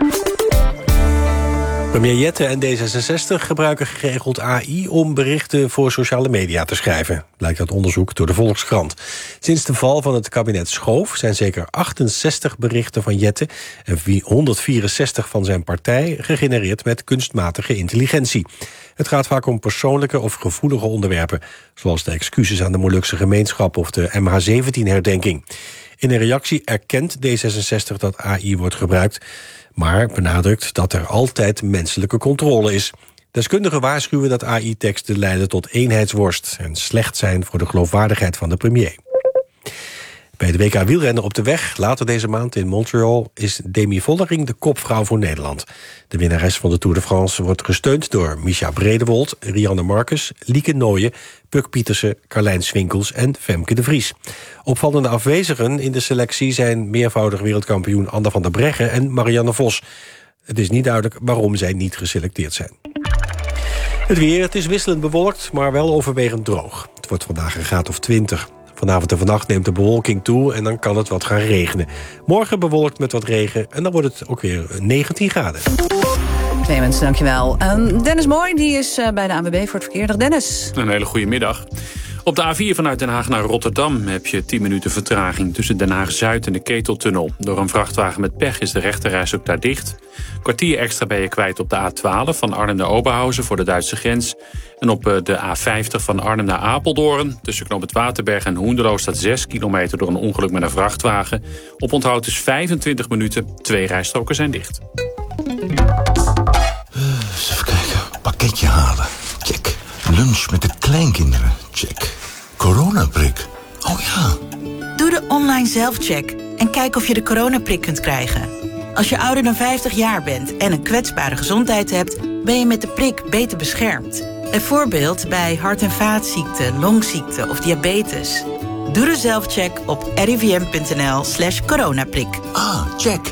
Premier Jette en D66 gebruiken geregeld AI om berichten voor sociale media te schrijven, blijkt uit onderzoek door de Volkskrant. Sinds de val van het kabinet Schoof zijn zeker 68 berichten van Jette en 164 van zijn partij gegenereerd met kunstmatige intelligentie. Het gaat vaak om persoonlijke of gevoelige onderwerpen, zoals de excuses aan de Molukse gemeenschap of de MH17-herdenking. In een reactie erkent D66 dat AI wordt gebruikt, maar benadrukt dat er altijd menselijke controle is. Deskundigen waarschuwen dat AI-teksten leiden tot eenheidsworst en slecht zijn voor de geloofwaardigheid van de premier. Bij de WK wielrennen op de weg, later deze maand in Montreal, is Demi Vollering de kopvrouw voor Nederland. De winnares van de Tour de France wordt gesteund door Mischa Bredewold, Rianne Marcus, Lieke Nooyen, Puk Pietersen, Carlijn Swinkels en Femke de Vries. Opvallende afwezigen in de selectie zijn meervoudig wereldkampioen Anna van der Breggen en Marianne Vos. Het is niet duidelijk waarom zij niet geselecteerd zijn. Het weer, het is wisselend bewolkt, maar wel overwegend droog. Het wordt vandaag een graad of 20. Vanavond en vannacht neemt de bewolking toe en dan kan het wat gaan regenen. Morgen bewolkt met wat regen en dan wordt het ook weer 19 graden. Clemens, dankjewel. Dennis Mooi, die is bij de ANWB voor het verkeer. Dag Dennis. Een hele goede middag. Op de A4 vanuit Den Haag naar Rotterdam heb je 10 minuten vertraging tussen Den Haag-Zuid en de Keteltunnel. Door een vrachtwagen met pech is de rechterreis ook daar dicht. Kwartier extra ben je kwijt op de A12 van Arnhem naar Oberhausen voor de Duitse grens. En op de A50 van Arnhem naar Apeldoorn. Tussen Knoop het Waterberg en Hoenderloo staat 6 kilometer door een ongeluk met een vrachtwagen. Op onthoud is 25 minuten, 2 rijstroken zijn dicht. Eens even kijken, pakketje halen, check. Lunch met de kleinkinderen, check. Coronaprik, oh ja. Doe de online zelfcheck en kijk of je de coronaprik kunt krijgen. Als je ouder dan 50 jaar bent en een kwetsbare gezondheid hebt, ben je met de prik beter beschermd. Bijvoorbeeld bij hart- en vaatziekten, longziekten of diabetes. Doe de zelfcheck op rivm.nl/coronaprik. Ah, check.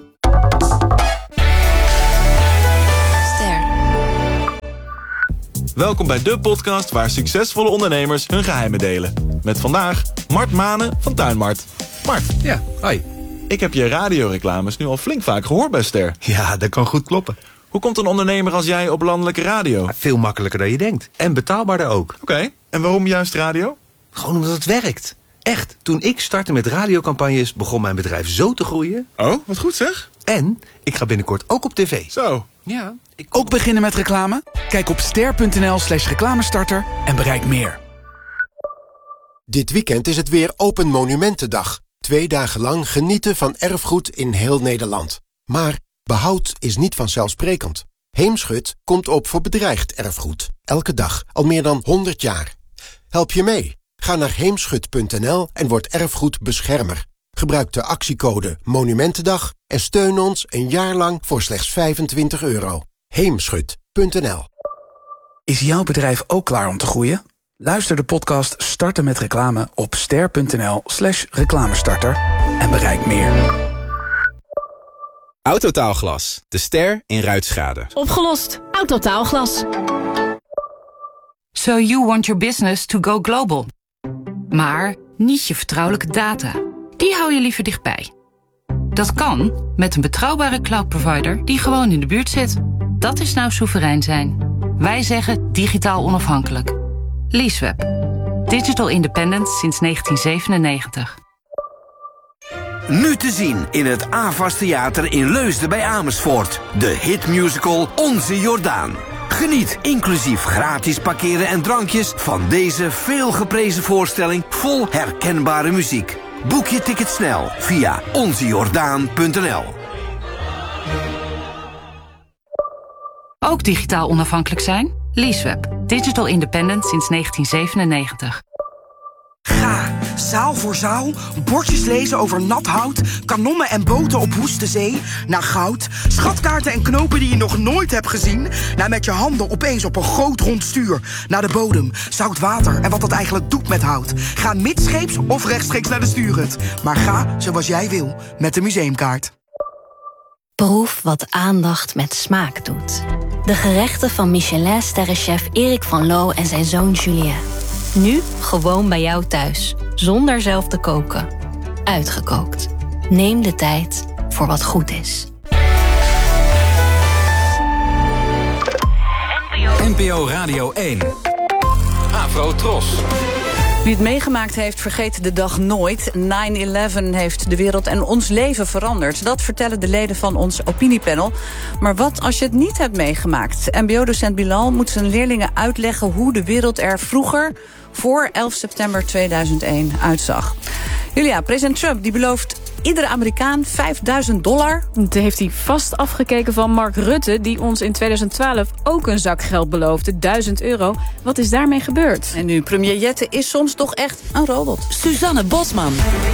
Welkom bij de podcast waar succesvolle ondernemers hun geheimen delen. Met vandaag Mart Manen van Tuinmart. Mart. Ja, hoi. Ik heb je radioreclames nu al flink vaak gehoord bij Ster. Ja, dat kan goed kloppen. Hoe komt een ondernemer als jij op landelijke radio? Veel makkelijker dan je denkt. En betaalbaarder ook. Oké, en waarom juist radio? Gewoon omdat het werkt. Echt, toen ik startte met radiocampagnes begon mijn bedrijf zo te groeien. Oh, wat goed zeg. En ik ga binnenkort ook op tv. Zo. Ja. Ook beginnen met reclame? Kijk op ster.nl/reclamestarter en bereik meer. Dit weekend is het weer Open Monumentendag. 2 dagen lang genieten van erfgoed in heel Nederland. Maar behoud is niet vanzelfsprekend. Heemschut komt op voor bedreigd erfgoed. Elke dag, al meer dan 100 jaar. Help je mee? Ga naar heemschut.nl en word erfgoedbeschermer. Gebruik de actiecode Monumentendag en steun ons een jaar lang voor slechts €25. Heemschut.nl. Is jouw bedrijf ook klaar om te groeien? Luister de podcast Starten met reclame op ster.nl/reclamestarter en bereik meer. Autotaalglas, de Ster in ruitschade. Opgelost. Autotaalglas. So you want your business to go global. Maar niet je vertrouwelijke data. Die hou je liever dichtbij. Dat kan met een betrouwbare cloud-provider die gewoon in de buurt zit. Dat is nou soeverein zijn. Wij zeggen digitaal onafhankelijk. Leaseweb. Digital independent sinds 1997. Nu te zien in het AVAS Theater in Leusden bij Amersfoort. De hitmusical Onze Jordaan. Geniet inclusief gratis parkeren en drankjes van deze veelgeprezen voorstelling vol herkenbare muziek. Boek je ticket snel via onzejordaan.nl. Ook digitaal onafhankelijk zijn? Leaseweb. Digital independent sinds 1997. Ga, zaal voor zaal, bordjes lezen over nat hout, kanonnen en boten op woeste zee, naar goud, schatkaarten en knopen die je nog nooit hebt gezien, naar met je handen opeens op een groot rond stuur, naar de bodem, zout water en wat dat eigenlijk doet met hout. Ga midscheeps of rechtstreeks naar de stuurhut, maar ga zoals jij wil met de museumkaart. Proef wat aandacht met smaak doet. De gerechten van Michelin-sterrenchef Erik van Loo en zijn zoon Julien. Nu gewoon bij jou thuis, zonder zelf te koken. Uitgekookt. Neem de tijd voor wat goed is. NPO Radio 1. Afro Tros. Wie het meegemaakt heeft, vergeet de dag nooit. 9/11 heeft de wereld en ons leven veranderd. Dat vertellen de leden van ons opiniepanel. Maar wat als je het niet hebt meegemaakt? MBO-docent Bilal moet zijn leerlingen uitleggen hoe de wereld er vroeger, voor 11 september 2001, uitzag. Julia, president Trump die belooft iedere Amerikaan $5.000. Dat heeft hij vast afgekeken van Mark Rutte, die ons in 2012 ook een zak geld beloofde, €1.000. Wat is daarmee gebeurd? En nu, premier Jette is soms toch echt een robot. Suzanne Bosman.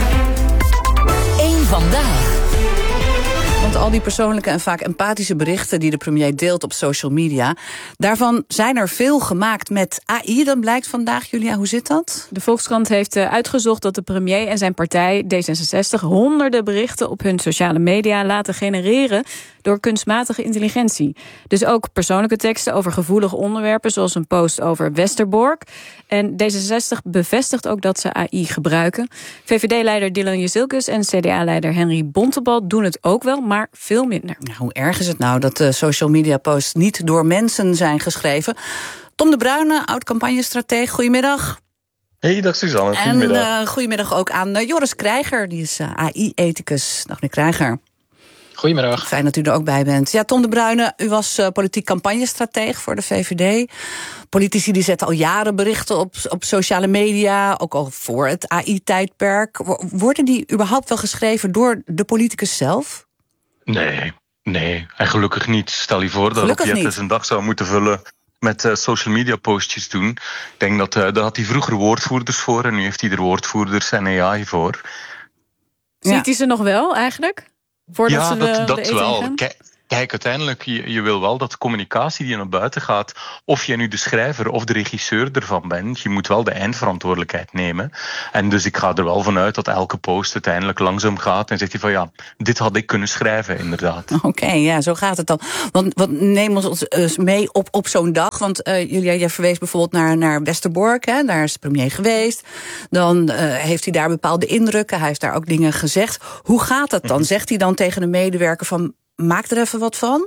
Eén vandaag. Want al die persoonlijke en vaak empathische berichten die de premier deelt op social media, daarvan zijn er veel gemaakt met AI. Dat blijkt vandaag. Julia, hoe zit dat? De Volkskrant heeft uitgezocht dat de premier en zijn partij D66 honderden berichten op hun sociale media laten genereren door kunstmatige intelligentie. Dus ook persoonlijke teksten over gevoelige onderwerpen, zoals een post over Westerbork. En D66 bevestigt ook dat ze AI gebruiken. VVD-leider Dylan Jezielkus en CDA-leider Henry Bontebal doen het ook wel, maar veel minder. Ja, hoe erg is het nou dat de social media posts niet door mensen zijn geschreven? Tom de Bruyne, oud-campagnestratege, goedemiddag. Hey, dag Suzanne. Goedemiddag. En goedemiddag ook aan Joris Krijger, die is AI-ethicus. Dag meneer Krijger. Goedemiddag. Fijn dat u er ook bij bent. Ja, Tom de Bruyne, u was politiek campagnestratege voor de VVD. Politici die zetten al jaren berichten op sociale media, ook al voor het AI-tijdperk. Worden die überhaupt wel geschreven door de politicus zelf? Nee. En gelukkig niet. Stel je voor dat Rob Jetten zijn dag zou moeten vullen met social media postjes doen. Ik denk dat daar had hij vroeger woordvoerders voor en nu heeft hij er woordvoerders en AI voor. Ziet hij ze nog wel eigenlijk? Voordat ze dat wel. Kijk, uiteindelijk, je wil wel dat de communicatie die naar buiten gaat, of jij nu de schrijver of de regisseur ervan bent, je moet wel de eindverantwoordelijkheid nemen. En dus ik ga er wel vanuit dat elke post uiteindelijk langzaam gaat en zegt hij van dit had ik kunnen schrijven, inderdaad. Oké, ja, zo gaat het dan. Want neem ons mee op zo'n dag. Want jij verwees bijvoorbeeld naar Westerbork, hè, daar is de premier geweest. Dan heeft hij daar bepaalde indrukken, hij heeft daar ook dingen gezegd. Hoe gaat het dan? Zegt hij dan tegen de medewerker van, maak er even wat van?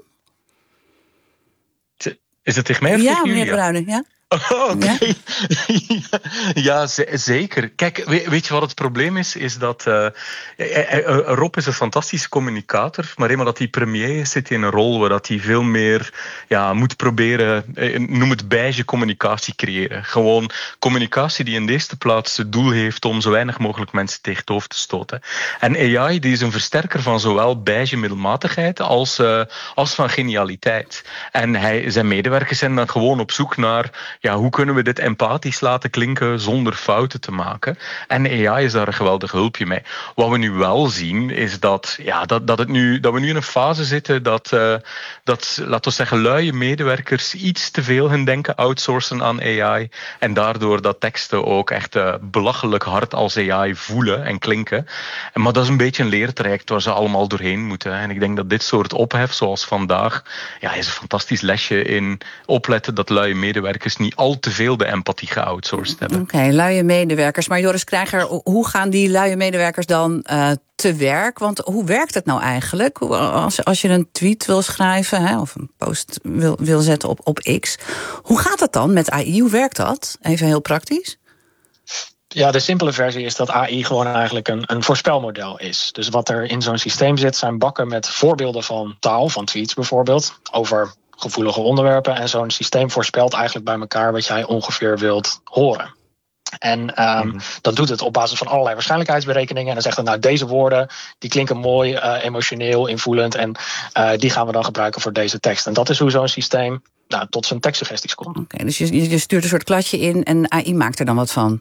Is het tegen mij of tegen jullie? Ja, meneer Bruyne, ja. Oh, okay. Ja, zeker. Kijk, weet je wat het probleem is? Is dat Rob is een fantastische communicator, maar eenmaal dat hij premier is, zit hij in een rol waar dat hij veel meer moet proberen, noem het beige communicatie creëren. Gewoon communicatie die in de eerste plaats het doel heeft om zo weinig mogelijk mensen tegen het hoofd te stoten. En AI die is een versterker van zowel beige middelmatigheid als van genialiteit. En zijn medewerkers zijn dan gewoon op zoek naar hoe kunnen we dit empathisch laten klinken zonder fouten te maken? En AI is daar een geweldig hulpje mee. Wat we nu wel zien, is dat we nu in een fase zitten dat laten we zeggen, luie medewerkers iets te veel hun denken outsourcen aan AI. En daardoor dat teksten ook echt belachelijk hard als AI voelen en klinken. Maar dat is een beetje een leertraject waar ze allemaal doorheen moeten. En ik denk dat dit soort ophef, zoals vandaag, is een fantastisch lesje in opletten dat luie medewerkers niet al te veel de empathie geoutsourced hebben. Oké, luie medewerkers. Maar Joris Krijger, hoe gaan die luie medewerkers dan te werk? Want hoe werkt het nou eigenlijk? Als je een tweet wil schrijven, of een post wil zetten op X. Hoe gaat het dan met AI? Hoe werkt dat? Even heel praktisch. Ja, de simpele versie is dat AI gewoon eigenlijk een voorspelmodel is. Dus wat er in zo'n systeem zit, zijn bakken met voorbeelden van taal, van tweets bijvoorbeeld, over gevoelige onderwerpen. En zo'n systeem voorspelt eigenlijk bij elkaar wat jij ongeveer wilt horen. En dat doet het op basis van allerlei waarschijnlijkheidsberekeningen. En dan zegt het, deze woorden die klinken mooi, emotioneel, invoelend. En die gaan we dan gebruiken voor deze tekst. En dat is hoe zo'n systeem tot zijn tekstsuggesties komt. Oké, dus je stuurt een soort kladje in en AI maakt er dan wat van?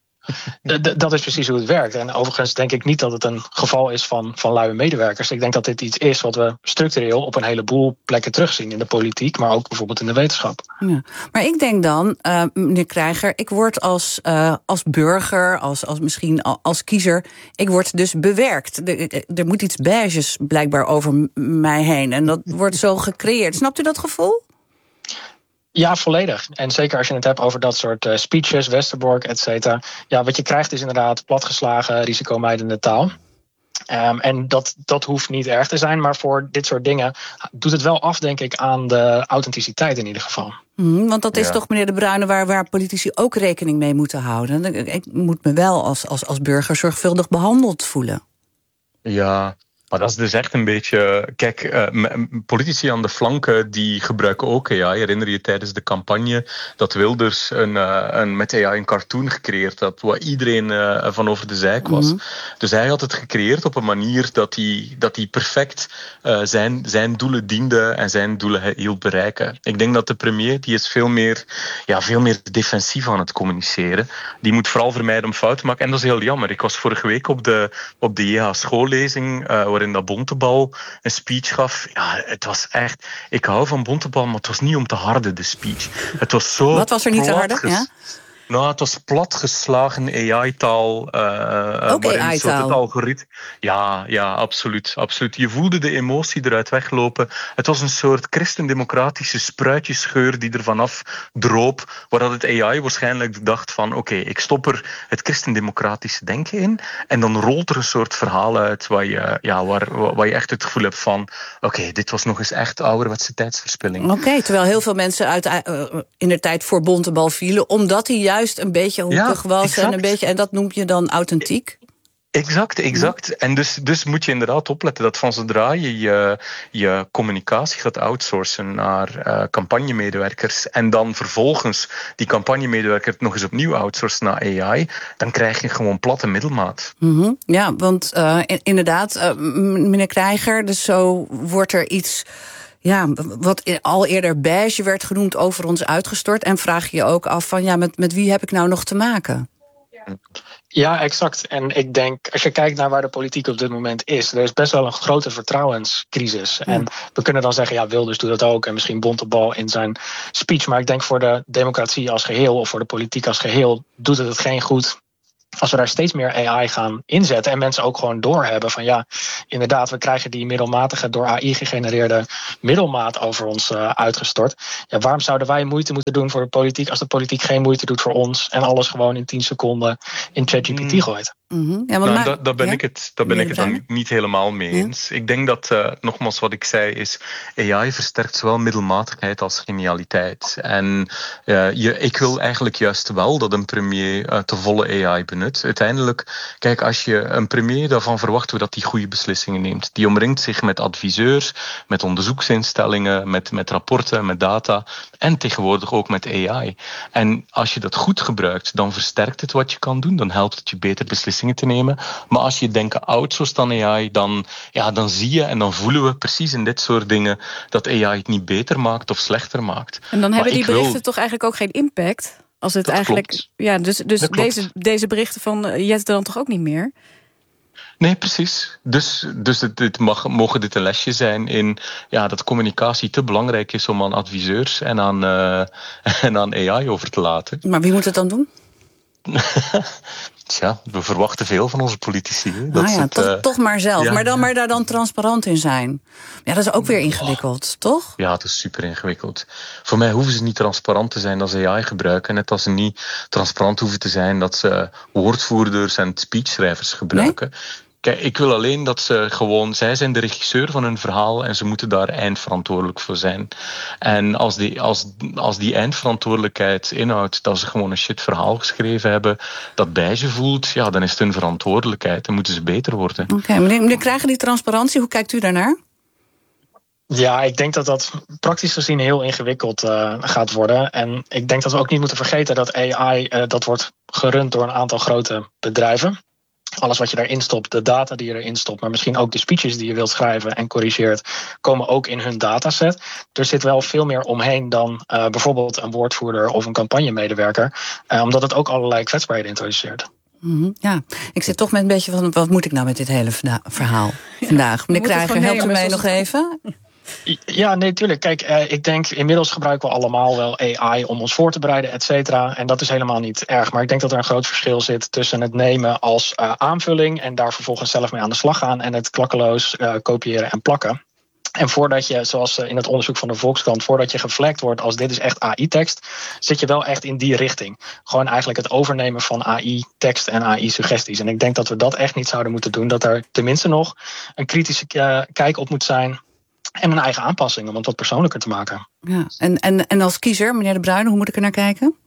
Dat is precies hoe het werkt. En overigens denk ik niet dat het een geval is van luie medewerkers. Ik denk dat dit iets is wat we structureel op een heleboel plekken terugzien. In de politiek, maar ook bijvoorbeeld in de wetenschap. Ja. Maar ik denk dan, meneer Krijger, ik word als burger, misschien als kiezer, ik word dus bewerkt. Er moet iets beiges blijkbaar over mij heen. En dat wordt zo gecreëerd. Snapt u dat gevoel? Ja, volledig. En zeker als je het hebt over dat soort speeches, Westerbork, et cetera. Ja, wat je krijgt is inderdaad platgeslagen, risicomijdende taal. En dat hoeft niet erg te zijn, maar voor dit soort dingen doet het wel af, denk ik, aan de authenticiteit in ieder geval. Want dat is toch, meneer De Bruyne, waar politici ook rekening mee moeten houden. Ik moet me wel als burger zorgvuldig behandeld voelen. Ja, maar dat is dus echt een beetje... Kijk, politici aan de flanken die gebruiken ook AI. Herinner je tijdens de campagne dat Wilders met AI een cartoon gecreëerd had waar iedereen van over de zeik was. Mm-hmm. Dus hij had het gecreëerd op een manier dat hij perfect zijn doelen diende en zijn doelen hielp bereiken. Ik denk dat de premier, die is veel meer defensief aan het communiceren. Die moet vooral vermijden om fouten te maken. En dat is heel jammer. Ik was vorige week op de JH schoollezing, waarin dat Bontebal een speech gaf. Ja, het was echt... Ik hou van Bontebal, maar het was niet om te harde, de speech. Het was zo... Wat was er niet te harde? Ja? Nou, het was platgeslagen AI-taal. Ook AI-taal? Algoritme. Ja, absoluut. Je voelde de emotie eruit weglopen. Het was een soort christendemocratische spruitjesgeur die er vanaf droop, waar dat het AI waarschijnlijk dacht van oké, ik stop er het christendemocratische denken in en dan rolt er een soort verhaal uit waar je echt het gevoel hebt van oké, dit was nog eens echt ouderwetse tijdsverspilling. Oké, terwijl heel veel mensen in de tijd voor Bontebal vielen, omdat hij juist een beetje hoekig was. En dat noem je dan authentiek? Exact. En dus moet je inderdaad opletten dat van zodra je je communicatie gaat outsourcen naar campagnemedewerkers en dan vervolgens die campagnemedewerker nog eens opnieuw outsourcen naar AI, dan krijg je gewoon platte middelmaat. Mm-hmm. Ja, want inderdaad, meneer Krijger, dus zo wordt er iets, ja, wat al eerder beige werd genoemd, over ons uitgestort. En vraag je ook af van, ja, met wie heb ik nou nog te maken? Ja, exact. En ik denk, als je kijkt naar waar de politiek op dit moment is, er is best wel een grote vertrouwenscrisis. En we kunnen dan zeggen, ja, Wilders doet dat ook en misschien Bontebal in zijn speech. Maar ik denk voor de democratie als geheel of voor de politiek als geheel doet het geen goed als we daar steeds meer AI gaan inzetten en mensen ook gewoon doorhebben van ja, inderdaad, we krijgen die middelmatige, door AI gegenereerde middelmaat over ons uitgestort. Ja, waarom zouden wij moeite moeten doen voor de politiek als de politiek geen moeite doet voor ons en alles gewoon in 10 seconden in ChatGPT gooit? Mm-hmm. Ja, daar ben ik het dan niet helemaal mee eens. Ik denk dat, nogmaals wat ik zei, is AI versterkt zowel middelmatigheid als genialiteit. En ik wil eigenlijk juist wel dat een premier te volle AI benut. Uiteindelijk, kijk, als je een premier daarvan verwacht dat hij goede beslissingen neemt, die omringt zich met adviseurs, met onderzoeksinstellingen, met rapporten, met data en tegenwoordig ook met AI. En als je dat goed gebruikt, dan versterkt het wat je kan doen, dan helpt het je beter beslissingen te nemen. Maar als je denkt outsourced aan AI, dan zie je en dan voelen we precies in dit soort dingen dat AI het niet beter maakt of slechter maakt. En dan hebben die berichten toch eigenlijk ook geen impact? Als het eigenlijk, klopt. Ja, dus deze berichten van Jet dan toch ook niet meer? Nee, precies. Dus mogen dit een lesje zijn in dat communicatie te belangrijk is om aan adviseurs en aan AI over te laten. Maar wie moet het dan doen? Tja, we verwachten veel van onze politici. Toch maar zelf. Ja. Maar daar dan transparant in zijn. Ja, dat is ook weer ingewikkeld, toch? Ja, het is super ingewikkeld. Voor mij hoeven ze niet transparant te zijn dat ze AI gebruiken. Net als ze niet transparant hoeven te zijn dat ze woordvoerders en speechschrijvers gebruiken. Nee? Kijk, ik wil alleen dat ze gewoon, zij zijn de regisseur van hun verhaal en ze moeten daar eindverantwoordelijk voor zijn. En als die eindverantwoordelijkheid inhoudt dat ze gewoon een shit verhaal geschreven hebben, dat beige voelt, ja, dan is het hun verantwoordelijkheid en moeten ze beter worden. Oké, meneer Krijger, die transparantie, hoe kijkt u daarnaar? Ja, ik denk dat praktisch gezien heel ingewikkeld gaat worden. En ik denk dat we ook niet moeten vergeten dat AI, dat wordt gerund door een aantal grote bedrijven. Alles wat je daarin stopt, de data die je erin stopt, maar misschien ook de speeches die je wilt schrijven en corrigeert, komen ook in hun dataset. Er zit wel veel meer omheen dan bijvoorbeeld een woordvoerder of een campagnemedewerker, omdat het ook allerlei kwetsbaarheden introduceert. Mm-hmm. Ja, ik zit toch met een beetje van, wat moet ik nou met dit hele verhaal vandaag? Meneer Krijger, helpt u mij nog even? Ja, nee, tuurlijk. Kijk, ik denk inmiddels gebruiken we allemaal wel AI om ons voor te bereiden, et cetera. En dat is helemaal niet erg. Maar ik denk dat er een groot verschil zit tussen het nemen als aanvulling en daar vervolgens zelf mee aan de slag gaan en het klakkeloos kopiëren en plakken. En voordat je, zoals in het onderzoek van de Volkskrant, voordat je geflagd wordt als dit is echt AI-tekst, zit je wel echt in die richting. Gewoon eigenlijk het overnemen van AI-tekst en AI-suggesties. En ik denk dat we dat echt niet zouden moeten doen. Dat er tenminste nog een kritische kijk op moet zijn en een eigen aanpassing om het wat persoonlijker te maken. Ja. En als kiezer, meneer De Bruyne, hoe moet ik er naar kijken?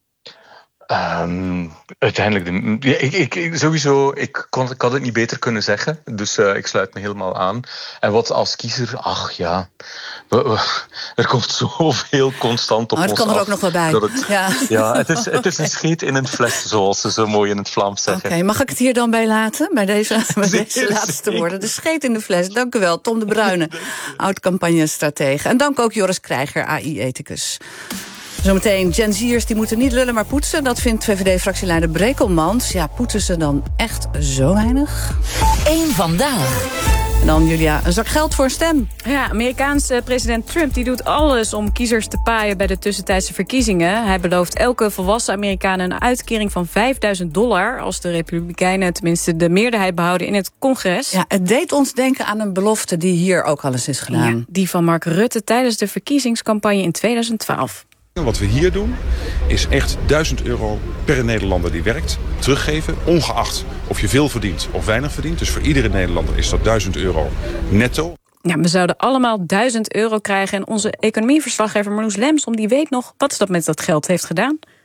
Uiteindelijk, ik had het niet beter kunnen zeggen. Dus ik sluit me helemaal aan. En wat als kiezer, ach ja, er komt zoveel constant op ons af. Het kan er ook nog wel bij. Het is een scheet in een fles, zoals ze zo mooi in het Vlaams zeggen. Oké, mag ik het hier dan bij laten? Bij deze laatste woorden. De scheet in de fles. Dank u wel, Tom De Bruyne, oud-campagnestratege. En dank ook Joris Krijger, AI-ethicus. Zometeen, Gen Z'ers die moeten niet lullen maar poetsen. Dat vindt VVD-fractieleider Brekelmans. Ja, poetsen ze dan echt zo weinig? Eén vandaag. En dan, Julia, een zak geld voor een stem. Ja, Amerikaanse president Trump die doet alles om kiezers te paaien bij de tussentijdse verkiezingen. Hij belooft elke volwassen Amerikaan een uitkering van $5.000... als de Republikeinen tenminste de meerderheid behouden in het congres. Ja, het deed ons denken aan een belofte die hier ook al eens is gedaan. Ja, die van Mark Rutte tijdens de verkiezingscampagne in 2012. Wat we hier doen is echt €1.000 per Nederlander die werkt teruggeven, ongeacht of je veel verdient of weinig verdient. Dus voor iedere Nederlander is dat €1.000 netto. Ja, we zouden allemaal €1.000 krijgen en onze economieverslaggever Marloes Lemsom die weet nog wat ze dat met dat geld heeft gedaan.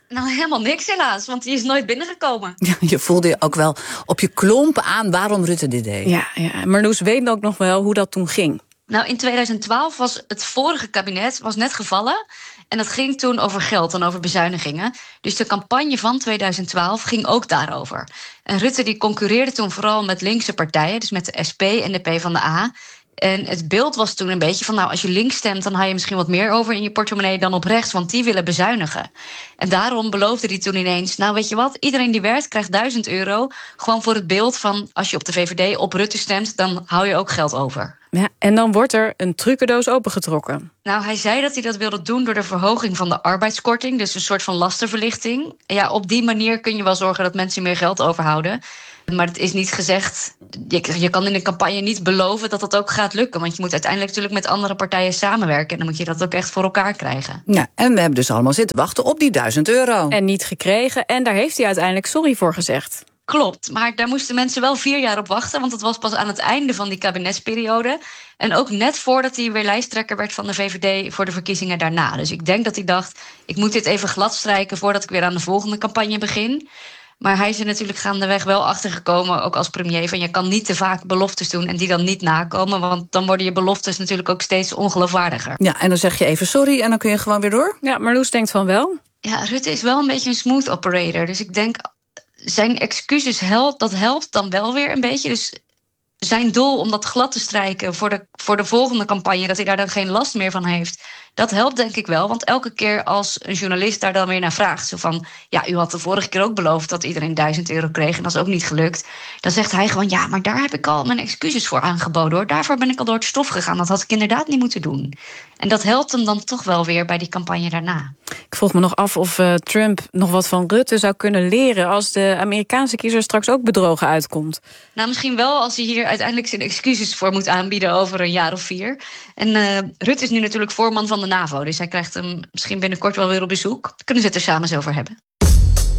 Nou, helemaal niks helaas, want die is nooit binnengekomen. Ja, je voelde je ook wel op je klompen aan waarom Rutte dit deed. Ja, Marloes weet ook nog wel hoe dat toen ging. Nou, in 2012 was het vorige kabinet net gevallen. En dat ging toen over geld en over bezuinigingen. Dus de campagne van 2012 ging ook daarover. En Rutte die concurreerde toen vooral met linkse partijen, dus met de SP en de PvdA. En het beeld was toen een beetje van, nou, als je links stemt, dan haal je misschien wat meer over in je portemonnee dan op rechts, want die willen bezuinigen. En daarom beloofde hij toen ineens, nou, weet je wat, iedereen die werkt krijgt €1000, gewoon voor het beeld van, als je op de VVD op Rutte stemt, dan hou je ook geld over. Ja, en dan wordt er een trucendoos opengetrokken. Nou, hij zei dat hij dat wilde doen door de verhoging van de arbeidskorting, dus een soort van lastenverlichting. Ja, op die manier kun je wel zorgen dat mensen meer geld overhouden. Maar het is niet gezegd, je kan in de campagne niet beloven dat dat ook gaat lukken. Want je moet uiteindelijk natuurlijk met andere partijen samenwerken. En dan moet je dat ook echt voor elkaar krijgen. Ja, en we hebben dus allemaal zitten wachten op die €1000. En niet gekregen. En daar heeft hij uiteindelijk sorry voor gezegd. Klopt, maar daar moesten mensen wel 4 jaar op wachten. Want het was pas aan het einde van die kabinetsperiode. En ook net voordat hij weer lijsttrekker werd van de VVD voor de verkiezingen daarna. Dus ik denk dat hij dacht, ik moet dit even gladstrijken voordat ik weer aan de volgende campagne begin. Maar hij is er natuurlijk gaandeweg wel achtergekomen, ook als premier, van je kan niet te vaak beloftes doen en die dan niet nakomen, want dan worden je beloftes natuurlijk ook steeds ongeloofwaardiger. Ja, en dan zeg je even sorry en dan kun je gewoon weer door? Ja, Marloes denkt van wel. Ja, Rutte is wel een beetje een smooth operator, dus ik denk zijn excuses helpt dan wel weer een beetje. Dus zijn doel om dat glad te strijken voor de volgende campagne, dat hij daar dan geen last meer van heeft, dat helpt denk ik wel. Want elke keer als een journalist daar dan weer naar vraagt, zo van, ja, u had de vorige keer ook beloofd dat iedereen €1000 kreeg en dat is ook niet gelukt. Dan zegt hij gewoon, ja, maar daar heb ik al mijn excuses voor aangeboden, hoor. Daarvoor ben ik al door het stof gegaan. Dat had ik inderdaad niet moeten doen. En dat helpt hem dan toch wel weer bij die campagne daarna. Ik vroeg me nog af of Trump nog wat van Rutte zou kunnen leren als de Amerikaanse kiezer straks ook bedrogen uitkomt. Nou, misschien wel als hij hier uiteindelijk zijn excuses voor moet aanbieden over een jaar of 4. En Rutte is nu natuurlijk voorman van de NAVO, dus hij krijgt hem misschien binnenkort wel weer op bezoek. Daar kunnen ze het er samen eens over hebben.